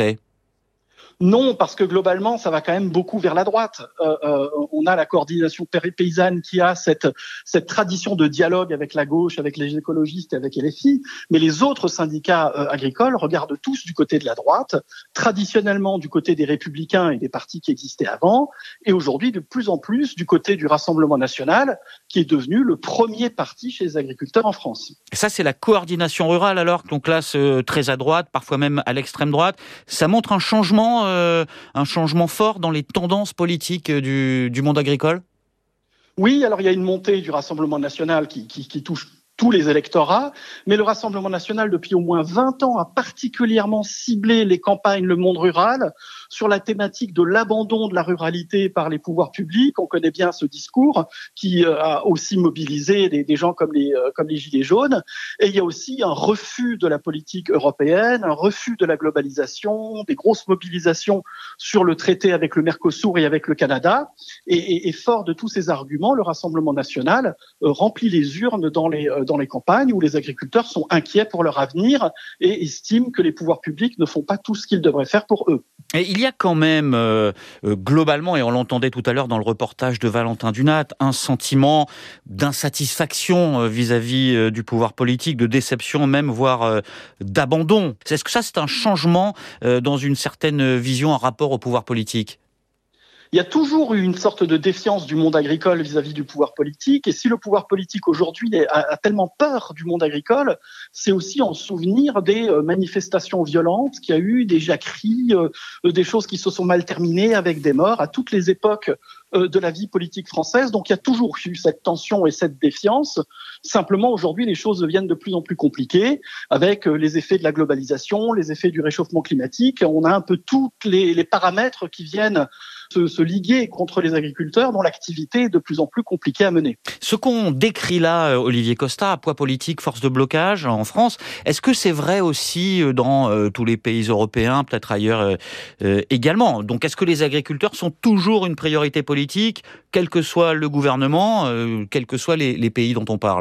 Non, parce que globalement, ça va quand même beaucoup vers la droite. Euh, euh, on a la coordination paysanne qui a cette cette tradition de dialogue avec la gauche, avec les écologistes et avec L F I, mais les autres syndicats euh, agricoles regardent tous du côté de la droite, traditionnellement du côté des Républicains et des partis qui existaient avant, et aujourd'hui de plus en plus du côté du Rassemblement national, qui est devenu le premier parti chez les agriculteurs en France. Et ça, c'est la coordination rurale, alors, qu'on classe euh, très à droite, parfois même à l'extrême droite. Ça montre un changement Euh, un changement fort dans les tendances politiques du, du monde agricole ? Oui, alors il y a une montée du Rassemblement national qui, qui, qui touche tous les électorats, mais le Rassemblement national, depuis au moins vingt ans, a particulièrement ciblé les campagnes, le monde rural, sur la thématique de l'abandon de la ruralité par les pouvoirs publics. On connaît bien ce discours qui euh, a aussi mobilisé des, des gens comme les, euh, comme les Gilets jaunes. Et il y a aussi un refus de la politique européenne, un refus de la globalisation, des grosses mobilisations sur le traité avec le Mercosur et avec le Canada. Et, et, et fort de tous ces arguments, le Rassemblement national euh, remplit les urnes dans les euh, dans les campagnes où les agriculteurs sont inquiets pour leur avenir et estiment que les pouvoirs publics ne font pas tout ce qu'ils devraient faire pour eux. Et il y a quand même, euh, globalement, et on l'entendait tout à l'heure dans le reportage de Valentin Dunat, un sentiment d'insatisfaction euh, vis-à-vis euh, du pouvoir politique, de déception même, voire euh, d'abandon. Est-ce que ça, c'est un changement euh, dans une certaine vision en rapport au pouvoir politique ? Il y a toujours eu une sorte de défiance du monde agricole vis-à-vis du pouvoir politique. Et si le pouvoir politique aujourd'hui a, a tellement peur du monde agricole, c'est aussi en souvenir des euh, manifestations violentes qu'il y a eu, des jacqueries, euh, des choses qui se sont mal terminées avec des morts à toutes les époques euh, de la vie politique française. Donc il y a toujours eu cette tension et cette défiance. Simplement aujourd'hui, les choses deviennent de plus en plus compliquées avec euh, les effets de la globalisation, les effets du réchauffement climatique. On a un peu tous les, les paramètres qui viennent Se, se liguer contre les agriculteurs dont l'activité est de plus en plus compliquée à mener. Ce qu'on décrit là, Olivier Costa, poids politique, force de blocage en France, est-ce que c'est vrai aussi dans euh, tous les pays européens, peut-être ailleurs euh, euh, également ? Donc est-ce que les agriculteurs sont toujours une priorité politique, quel que soit le gouvernement, euh, quels que soient les, les pays dont on parle ?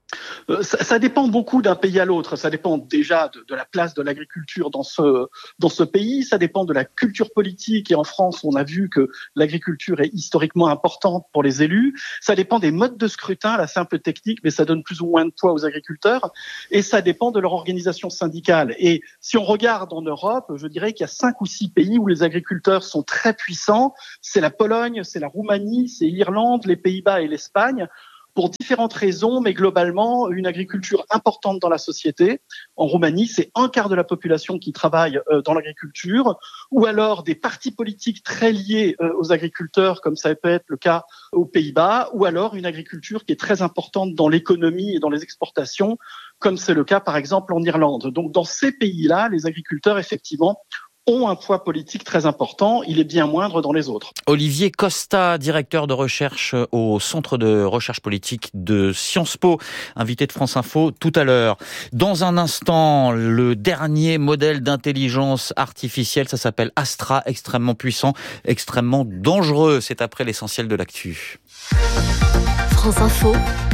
Ça, ça dépend beaucoup d'un pays à l'autre. Ça dépend déjà de, de la place de l'agriculture dans ce dans ce pays. Ça dépend de la culture politique. Et en France, on a vu que l'agriculture est historiquement importante pour les élus. Ça dépend des modes de scrutin. Là, c'est un peu technique, mais ça donne plus ou moins de poids aux agriculteurs. Et ça dépend de leur organisation syndicale. Et si on regarde en Europe, je dirais qu'il y a cinq ou six pays où les agriculteurs sont très puissants. C'est la Pologne, c'est la Roumanie, c'est l'Irlande, les Pays-Bas et l'Espagne. Pour différentes raisons, mais globalement, une agriculture importante dans la société. En Roumanie, c'est un quart de la population qui travaille euh, dans l'agriculture, ou alors des partis politiques très liés euh, aux agriculteurs, comme ça peut être le cas aux Pays-Bas, ou alors une agriculture qui est très importante dans l'économie et dans les exportations, comme c'est le cas par exemple en Irlande. Donc dans ces pays-là, les agriculteurs, effectivement, ont un poids politique très important. Il est bien moindre dans les autres. Olivier Costa, directeur de recherche au Centre de recherche politique de Sciences Po, invité de France Info tout à l'heure. Dans un instant, le dernier modèle d'intelligence artificielle, ça s'appelle Astra, extrêmement puissant, extrêmement dangereux. C'est après l'essentiel de l'actu. France Info.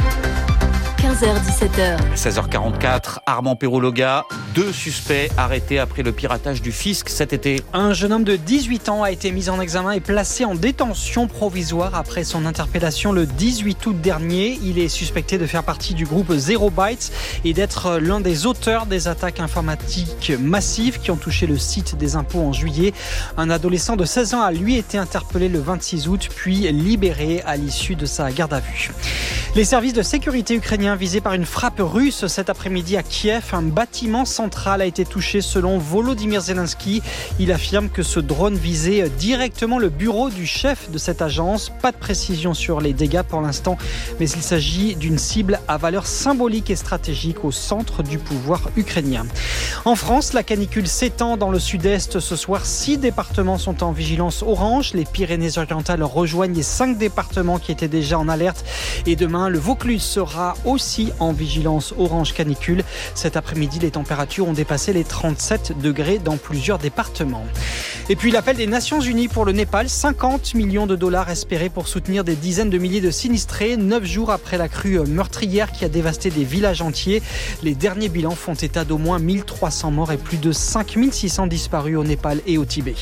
quinze heures dix-sept heures. seize heures quarante-quatre, Armand Perrologa, deux suspects arrêtés après le piratage du fisc cet été. Un jeune homme de dix-huit ans a été mis en examen et placé en détention provisoire après son interpellation le dix-huit août dernier. Il est suspecté de faire partie du groupe Zero Bytes et d'être l'un des auteurs des attaques informatiques massives qui ont touché le site des impôts en juillet. Un adolescent de seize ans a lui été interpellé le vingt-six août puis libéré à l'issue de sa garde à vue. Les services de sécurité ukrainiens visés par une frappe russe cet après-midi à Kiev. Un bâtiment central a été touché selon Volodymyr Zelensky. Il affirme que ce drone visait directement le bureau du chef de cette agence. Pas de précision sur les dégâts pour l'instant, mais il s'agit d'une cible à valeur symbolique et stratégique au centre du pouvoir ukrainien. En France, la canicule s'étend dans le sud-est. Ce soir, six départements sont en vigilance orange. Les Pyrénées-Orientales rejoignent les cinq départements qui étaient déjà en alerte. Et demain, le Vaucluse sera aussi en vigilance orange canicule. Cet après-midi, les températures ont dépassé les trente-sept degrés dans plusieurs départements. Et puis l'appel des Nations Unies pour le Népal, cinquante millions de dollars espérés pour soutenir des dizaines de milliers de sinistrés, neuf jours après la crue meurtrière qui a dévasté des villages entiers. Les derniers bilans font état d'au moins mille trois cents morts et plus de cinq mille six cents disparus au Népal et au Tibet.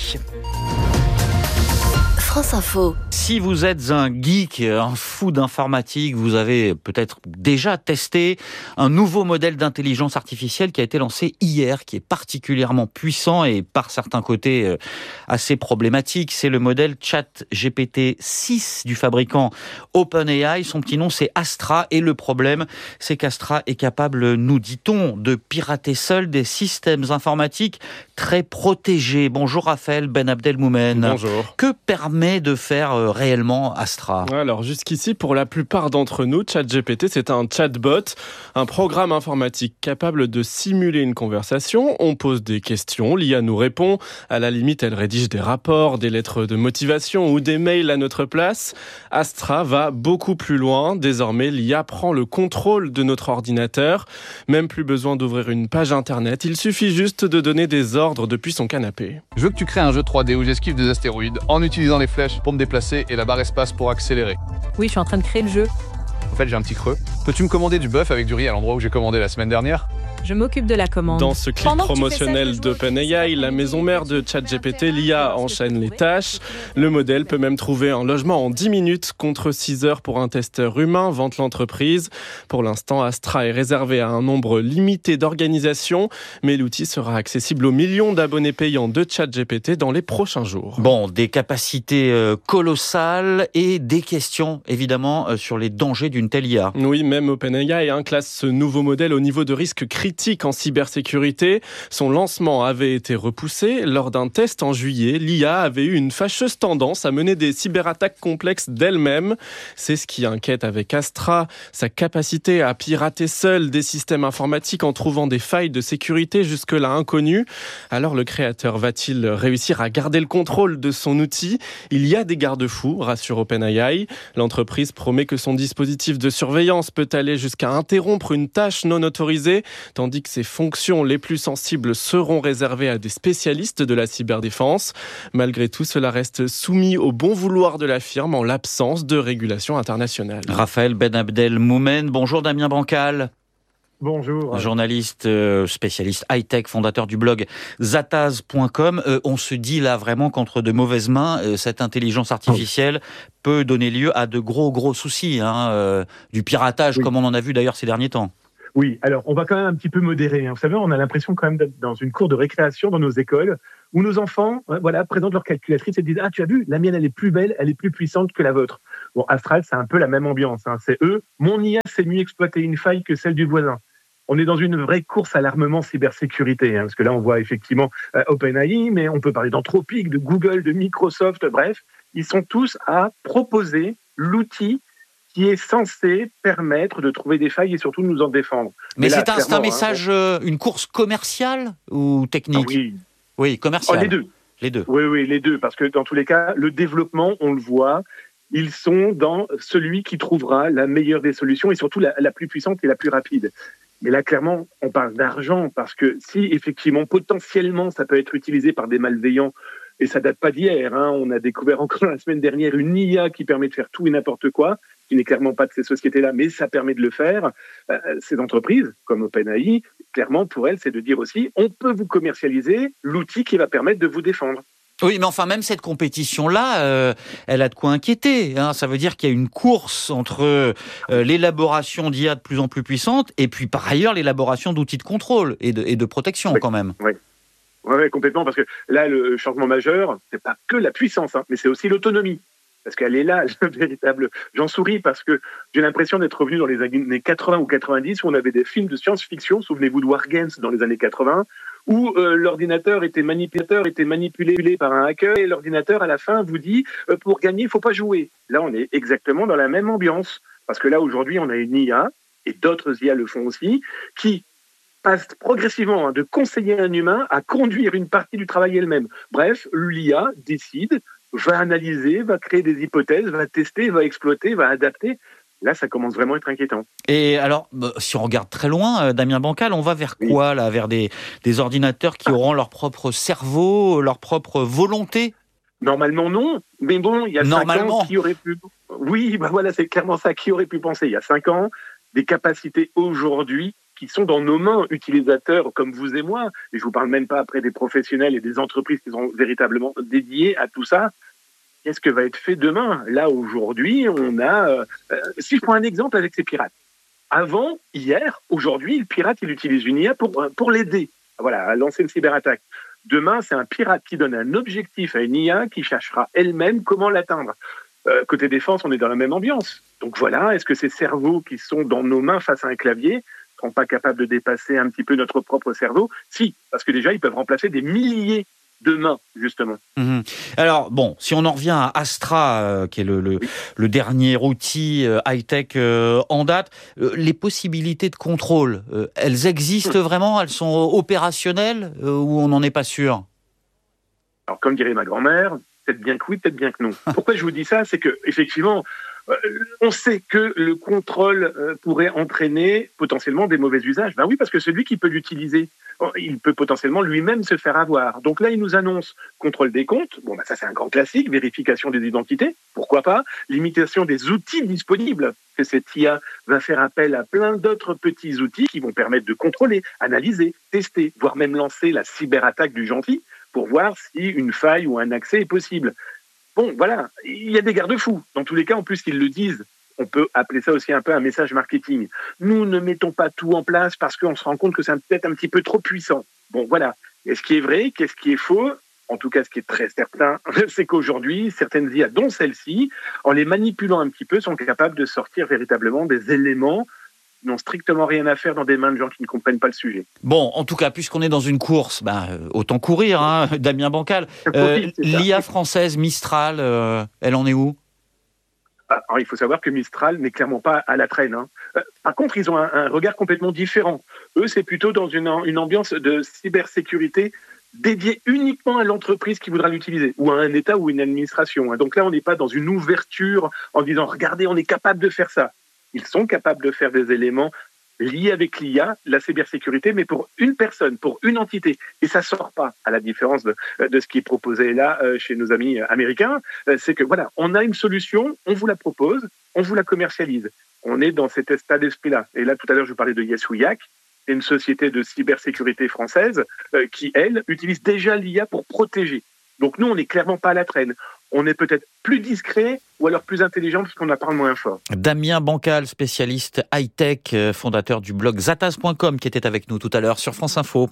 France Info. Si vous êtes un geek, un fou d'informatique, vous avez peut-être déjà testé un nouveau modèle d'intelligence artificielle qui a été lancé hier, qui est particulièrement puissant et par certains côtés assez problématique. C'est le modèle ChatGPT six du fabricant OpenAI. Son petit nom, c'est Astra. Et le problème, c'est qu'Astra est capable, nous dit-on, de pirater seul des systèmes informatiques très protégés. Bonjour Raphaël Ben Abdelmoumen. Bonjour. Que permet permet de faire euh, réellement Astra ? Alors jusqu'ici, pour la plupart d'entre nous, ChatGPT, c'est un chatbot, un programme informatique capable de simuler une conversation. On pose des questions, l'I A nous répond. À la limite, elle rédige des rapports, des lettres de motivation ou des mails à notre place. Astra va beaucoup plus loin. Désormais, l'I A prend le contrôle de notre ordinateur. Même plus besoin d'ouvrir une page internet. Il suffit juste de donner des ordres depuis son canapé. Je veux que tu crées un jeu trois D où j'esquive des astéroïdes en utilisant les flèches pour me déplacer et la barre espace pour accélérer. Oui, je suis en train de créer le jeu. En fait, j'ai un petit creux. Peux-tu me commander du bœuf avec du riz à l'endroit où j'ai commandé la semaine dernière ? Je m'occupe de la commande. Dans ce clip Pendant promotionnel d'OpenAI, la maison mère de ChatGPT, l'I A enchaîne les tâches. Le modèle peut même trouver un logement en dix minutes contre six heures pour un testeur humain, vante l'entreprise. Pour l'instant, Astra est réservé à un nombre limité d'organisations, mais l'outil sera accessible aux millions d'abonnés payants de ChatGPT dans les prochains jours. Bon, des capacités euh, colossales et des questions, évidemment, euh, sur les dangers d'une telle I A. Oui, même OpenAI hein, classe ce nouveau modèle au niveau de risque critique en cybersécurité. Son lancement avait été repoussé. Lors d'un test en juillet, l'I A avait eu une fâcheuse tendance à mener des cyberattaques complexes d'elle-même. C'est ce qui inquiète avec Astra, sa capacité à pirater seule des systèmes informatiques en trouvant des failles de sécurité jusque-là inconnues. Alors le créateur va-t-il réussir à garder le contrôle de son outil ? Il y a des garde-fous, rassure OpenAI. L'entreprise promet que son dispositif de surveillance peut aller jusqu'à interrompre une tâche non autorisée, tandis que ses fonctions les plus sensibles seront réservées à des spécialistes de la cyberdéfense. Malgré tout, cela reste soumis au bon vouloir de la firme en l'absence de régulation internationale. Raphaël Ben Abdel Moumen, bonjour Damien Bancal. Bonjour. Journaliste, euh, spécialiste high-tech, fondateur du blog zataz point com. Euh, on se dit là vraiment qu'entre de mauvaises mains, euh, cette intelligence artificielle peut donner lieu à de gros gros soucis, hein, euh, du piratage oui. comme on en a vu d'ailleurs ces derniers temps. Oui, alors on va quand même un petit peu modérer. Vous savez, on a l'impression quand même d'être dans une cour de récréation dans nos écoles où nos enfants voilà, présentent leur calculatrice et disent « Ah, tu as vu, la mienne, elle est plus belle, elle est plus puissante que la vôtre. » Bon, Astral, c'est un peu la même ambiance. Hein. C'est eux, mon I A sait mieux exploiter une faille que celle du voisin. On est dans une vraie course à l'armement cybersécurité, hein, parce que là, on voit effectivement euh, OpenAI, mais on peut parler d'Anthropic, de Google, de Microsoft, bref. Ils sont tous à proposer l'outil qui est censé permettre de trouver des failles et surtout de nous en défendre. Mais, Mais là, c'est, un, c'est un message, hein, une course commerciale ou technique ? Ah oui. Oui, commerciale. Oh, les deux. Les deux. Oui, oui, les deux, parce que dans tous les cas, le développement, on le voit, ils sont dans celui qui trouvera la meilleure des solutions et surtout la, la plus puissante et la plus rapide. Mais là, clairement, on parle d'argent parce que si, effectivement, potentiellement, ça peut être utilisé par des malveillants, et ça date pas d'hier, hein, on a découvert encore la semaine dernière une I A qui permet de faire tout et n'importe quoi, qui n'est clairement pas de ces sociétés-là, mais ça permet de le faire. Euh, ces entreprises, comme OpenAI, clairement, pour elles, c'est de dire aussi, on peut vous commercialiser l'outil qui va permettre de vous défendre. Oui, mais enfin, même cette compétition-là, euh, elle a de quoi inquiéter. Hein. Ça veut dire qu'il y a une course entre euh, l'élaboration d'I A de plus en plus puissante et puis, par ailleurs, l'élaboration d'outils de contrôle et de, et de protection, oui, quand même. Oui. Oui, complètement, parce que là, le changement majeur, c'est pas que la puissance, hein, mais c'est aussi l'autonomie. Parce qu'elle est là, le véritable... J'en souris parce que j'ai l'impression d'être revenu dans les années quatre-vingts ou quatre-vingt-dix où on avait des films de science-fiction, souvenez-vous de War Games dans les années quatre-vingts, où euh, l'ordinateur était manipulateur, était manipulé par un hacker et l'ordinateur, à la fin, vous dit euh, pour gagner, il ne faut pas jouer. Là, on est exactement dans la même ambiance. Parce que là, aujourd'hui, on a une I A, et d'autres I A le font aussi, qui passe progressivement hein, de conseiller un humain à conduire une partie du travail elle-même. Bref, l'I A décide, va analyser, va créer des hypothèses, va tester, va exploiter, va adapter. Là, ça commence vraiment à être inquiétant. Et alors, si on regarde très loin, Damien Bancal, on va vers quoi oui. là ? Vers des, des ordinateurs qui auront leur propre cerveau, leur propre volonté ? Normalement, non. Mais bon, il y a Normalement. cinq ans, qui aurait pu... Oui, ben voilà, c'est clairement ça. Qui aurait pu penser, il y a cinq ans, des capacités aujourd'hui qui sont dans nos mains, utilisateurs comme vous et moi. Et je vous parle même pas après des professionnels et des entreprises qui sont véritablement dédiées à tout ça. Qu'est-ce que va être fait demain ? Là, aujourd'hui, on a... Euh, si je prends un exemple avec ces pirates. Avant, hier, aujourd'hui, le pirate, il utilise une I A pour, pour l'aider voilà, à lancer une cyberattaque. Demain, c'est un pirate qui donne un objectif à une I A qui cherchera elle-même comment l'atteindre. Euh, côté défense, on est dans la même ambiance. Donc voilà, est-ce que ces cerveaux qui sont dans nos mains face à un clavier ne seront pas capables de dépasser un petit peu notre propre cerveau ? Si, parce que déjà, ils peuvent remplacer des milliers demain, justement. Mmh. Alors, bon, si on en revient à Astra, euh, qui est le, le, le dernier outil euh, high-tech euh, en date, euh, les possibilités de contrôle, euh, elles existent mmh. vraiment? Elles sont opérationnelles euh, ou on n'en est pas sûr? Alors, comme dirait ma grand-mère, peut-être bien que oui, peut-être bien que non. Pourquoi je vous dis ça? C'est que, effectivement, euh, on sait que le contrôle euh, pourrait entraîner potentiellement des mauvais usages. Ben oui, parce que celui qui peut l'utiliser, il peut potentiellement lui-même se faire avoir. Donc là, il nous annonce contrôle des comptes. Bon, ben ça, c'est un grand classique. Vérification des identités. Pourquoi pas? Limitation des outils disponibles. Que cette I A va faire appel à plein d'autres petits outils qui vont permettre de contrôler, analyser, tester, voire même lancer la cyberattaque du gentil pour voir si une faille ou un accès est possible. Bon, voilà, il y a des garde-fous. Dans tous les cas, en plus qu'ils le disent, on peut appeler ça aussi un peu un message marketing. Nous ne mettons pas tout en place parce qu'on se rend compte que c'est peut-être un petit peu trop puissant. Bon, voilà. Et ce qui est vrai, qu'est-ce qui est faux? En tout cas, ce qui est très certain, c'est qu'aujourd'hui, certaines I A, dont celle-ci, en les manipulant un petit peu, sont capables de sortir véritablement des éléments qui n'ont strictement rien à faire dans des mains de gens qui ne comprennent pas le sujet. Bon, en tout cas, puisqu'on est dans une course, ben, autant courir, hein, Damien Bancal. Euh, oui, L'I A française Mistral, euh, elle en est où? Alors, il faut savoir que Mistral n'est clairement pas à la traîne. Hein. Par contre, ils ont un, un regard complètement différent. Eux, c'est plutôt dans une, une ambiance de cybersécurité dédiée uniquement à l'entreprise qui voudra l'utiliser, ou à un État ou une administration. Donc là, on n'est pas dans une ouverture en disant « Regardez, on est capable de faire ça ». Ils sont capables de faire des éléments liés avec l'I A, la cybersécurité, mais pour une personne, pour une entité. Et ça ne sort pas, à la différence de, de ce qui est proposé là chez nos amis américains. C'est que voilà, on a une solution, on vous la propose, on vous la commercialise. On est dans cet état d'esprit-là. Et là, tout à l'heure, je parlais de Yesouyak, une société de cybersécurité française euh, qui, elle, utilise déjà l'I A pour protéger. Donc nous, on n'est clairement pas à la traîne. On est peut-être plus discret ou alors plus intelligent parce qu'on en parle moins fort. Damien Bancal, spécialiste high-tech, fondateur du blog Zataz point com, qui était avec nous tout à l'heure sur France Info.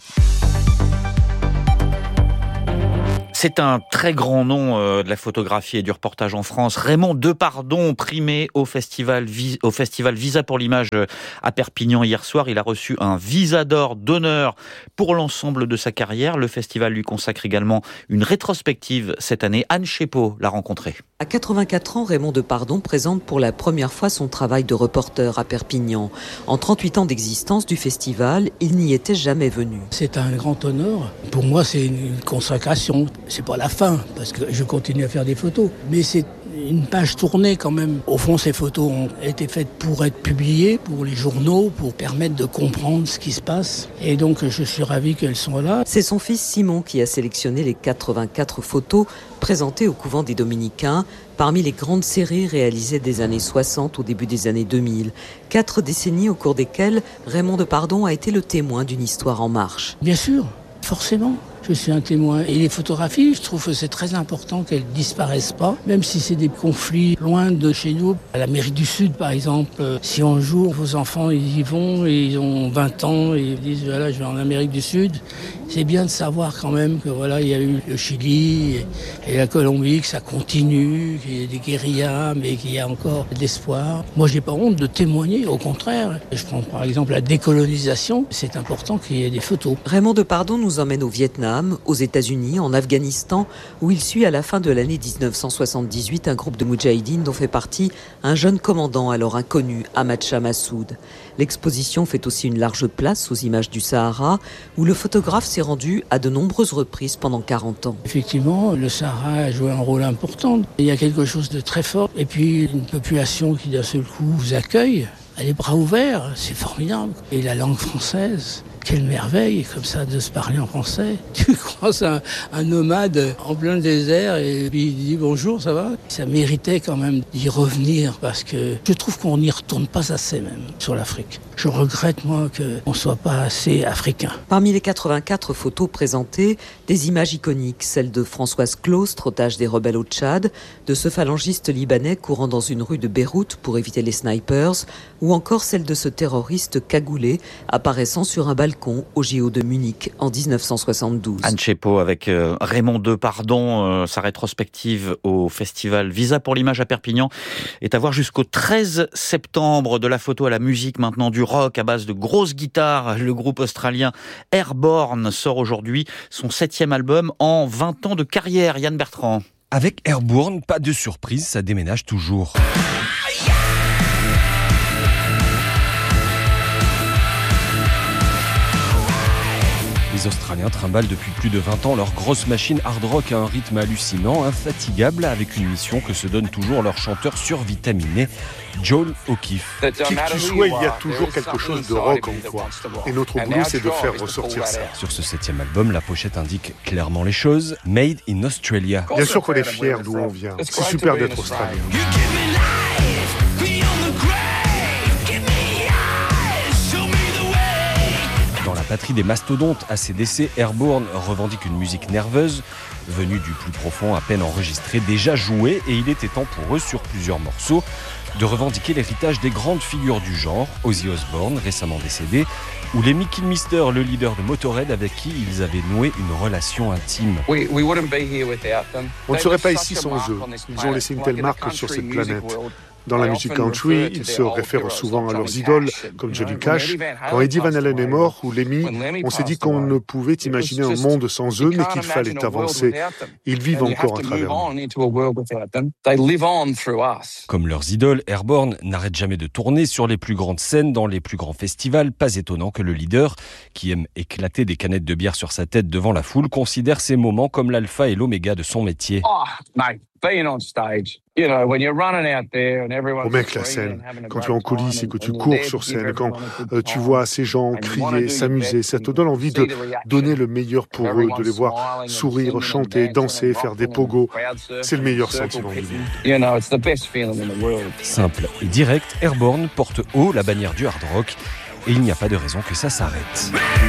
C'est un très grand nom euh, de la photographie et du reportage en France. Raymond Depardon, primé au festival, au festival Visa pour l'image à Perpignan hier soir. Il a reçu un Visa d'or d'honneur pour l'ensemble de sa carrière. Le festival lui consacre également une rétrospective cette année. Anne Chépeau l'a rencontré. À quatre-vingt-quatre ans, Raymond Depardon présente pour la première fois son travail de reporter à Perpignan. En trente-huit ans d'existence du festival, il n'y était jamais venu. C'est un grand honneur. Pour moi, c'est une consécration. C'est pas la fin, parce que je continue à faire des photos. Mais c'est une page tournée quand même. Au fond, ces photos ont été faites pour être publiées, pour les journaux, pour permettre de comprendre ce qui se passe. Et donc, je suis ravi qu'elles sont là. C'est son fils Simon qui a sélectionné les quatre-vingt-quatre photos présentées au couvent des Dominicains, parmi les grandes séries réalisées des années soixante au début des années deux mille. Quatre décennies au cours desquelles Raymond Depardon a été le témoin d'une histoire en marche. Bien sûr, forcément. Je suis un témoin. Et les photographies, je trouve que c'est très important qu'elles ne disparaissent pas, même si c'est des conflits loin de chez nous. À l'Amérique du Sud, par exemple, si un jour vos enfants ils y vont et ils ont vingt ans et ils disent voilà, je vais en Amérique du Sud, c'est bien de savoir quand même que voilà, il y a eu le Chili et la Colombie, que ça continue, qu'il y a des guérillas, mais qu'il y a encore de l'espoir. Moi, j'ai pas honte de témoigner, au contraire. Je prends par exemple la décolonisation. C'est important qu'il y ait des photos. Raymond Depardon nous emmène au Vietnam, aux États-Unis, en Afghanistan, où il suit à la fin de l'année dix-neuf cent soixante-dix-huit un groupe de moudjahidines dont fait partie un jeune commandant alors inconnu, Ahmad Shah Massoud. L'exposition fait aussi une large place aux images du Sahara, où le photographe s'est rendu à de nombreuses reprises pendant quarante ans. Effectivement, le Sahara a joué un rôle important. Il y a quelque chose de très fort. Et puis, une population qui d'un seul coup vous accueille, a les bras ouverts, c'est formidable. Et la langue française, quelle merveille, comme ça, de se parler en français. Tu croises un, un nomade en plein désert et puis il dit bonjour, ça va? Ça méritait quand même d'y revenir parce que je trouve qu'on n'y retourne pas assez même sur l'Afrique. Je regrette, moi, qu'on ne soit pas assez africain. Parmi les quatre-vingt-quatre photos présentées, des images iconiques, celles de Françoise Claustre, otage des rebelles au Tchad, de ce phalangiste libanais courant dans une rue de Beyrouth pour éviter les snipers, ou encore celle de ce terroriste cagoulé apparaissant sur un ballon balcon au J O de Munich en dix-neuf cent soixante-douze. Anne Chepeau avec euh, Raymond Depardon, euh, sa rétrospective au festival Visa pour l'image à Perpignan est à voir jusqu'au treize septembre. De la photo à la musique maintenant, du rock à base de grosses guitares. Le groupe australien Airborne sort aujourd'hui son septième album en vingt ans de carrière. Yann Bertrand. Avec Airborne, pas de surprise, ça déménage toujours. Les Australiens trimballent depuis plus de vingt ans leur grosse machine hard rock à un rythme hallucinant, infatigable, avec une mission que se donne toujours leur chanteur survitaminé, Joel O'Keefe. Qui que tu sois, il y a toujours quelque chose de rock en toi. Et notre boulot, c'est de faire ressortir ça. Sur ce septième album, la pochette indique clairement les choses. Made in Australia. Bien sûr qu'on est fiers d'où on vient. C'est super d'être australien. Dans la patrie des mastodontes, A C D C, Airborne revendique une musique nerveuse, venue du plus profond, à peine enregistrée, déjà jouée, et il était temps pour eux, sur plusieurs morceaux, de revendiquer l'héritage des grandes figures du genre, Ozzy Osbourne, récemment décédé, ou Lemmy Kilmister, le leader de Motorhead, avec qui ils avaient noué une relation intime. On ne serait pas ici sans eux. Ils ont laissé une telle marque sur cette planète. Dans la musique country, ils se réfèrent souvent à leurs idoles, comme Johnny Cash. Quand Eddie Van Halen est mort, ou Lemmy, on s'est dit qu'on ne pouvait imaginer un monde sans eux, mais qu'il fallait avancer. Ils vivent encore à travers nous. Comme leurs idoles, Airborne n'arrête jamais de tourner sur les plus grandes scènes, dans les plus grands festivals. Pas étonnant que le leader, qui aime éclater des canettes de bière sur sa tête devant la foule, considère ces moments comme l'alpha et l'oméga de son métier. Oh, mate. Au mec, la scène, quand tu es en coulisses et que tu cours sur scène, quand euh, tu vois ces gens crier, s'amuser, ça te donne envie de donner le meilleur pour eux, de les voir sourire, chanter, danser, faire des pogos. C'est le meilleur sentiment du monde. Simple et direct, Airborne porte haut la bannière du hard rock et il n'y a pas de raison que ça s'arrête.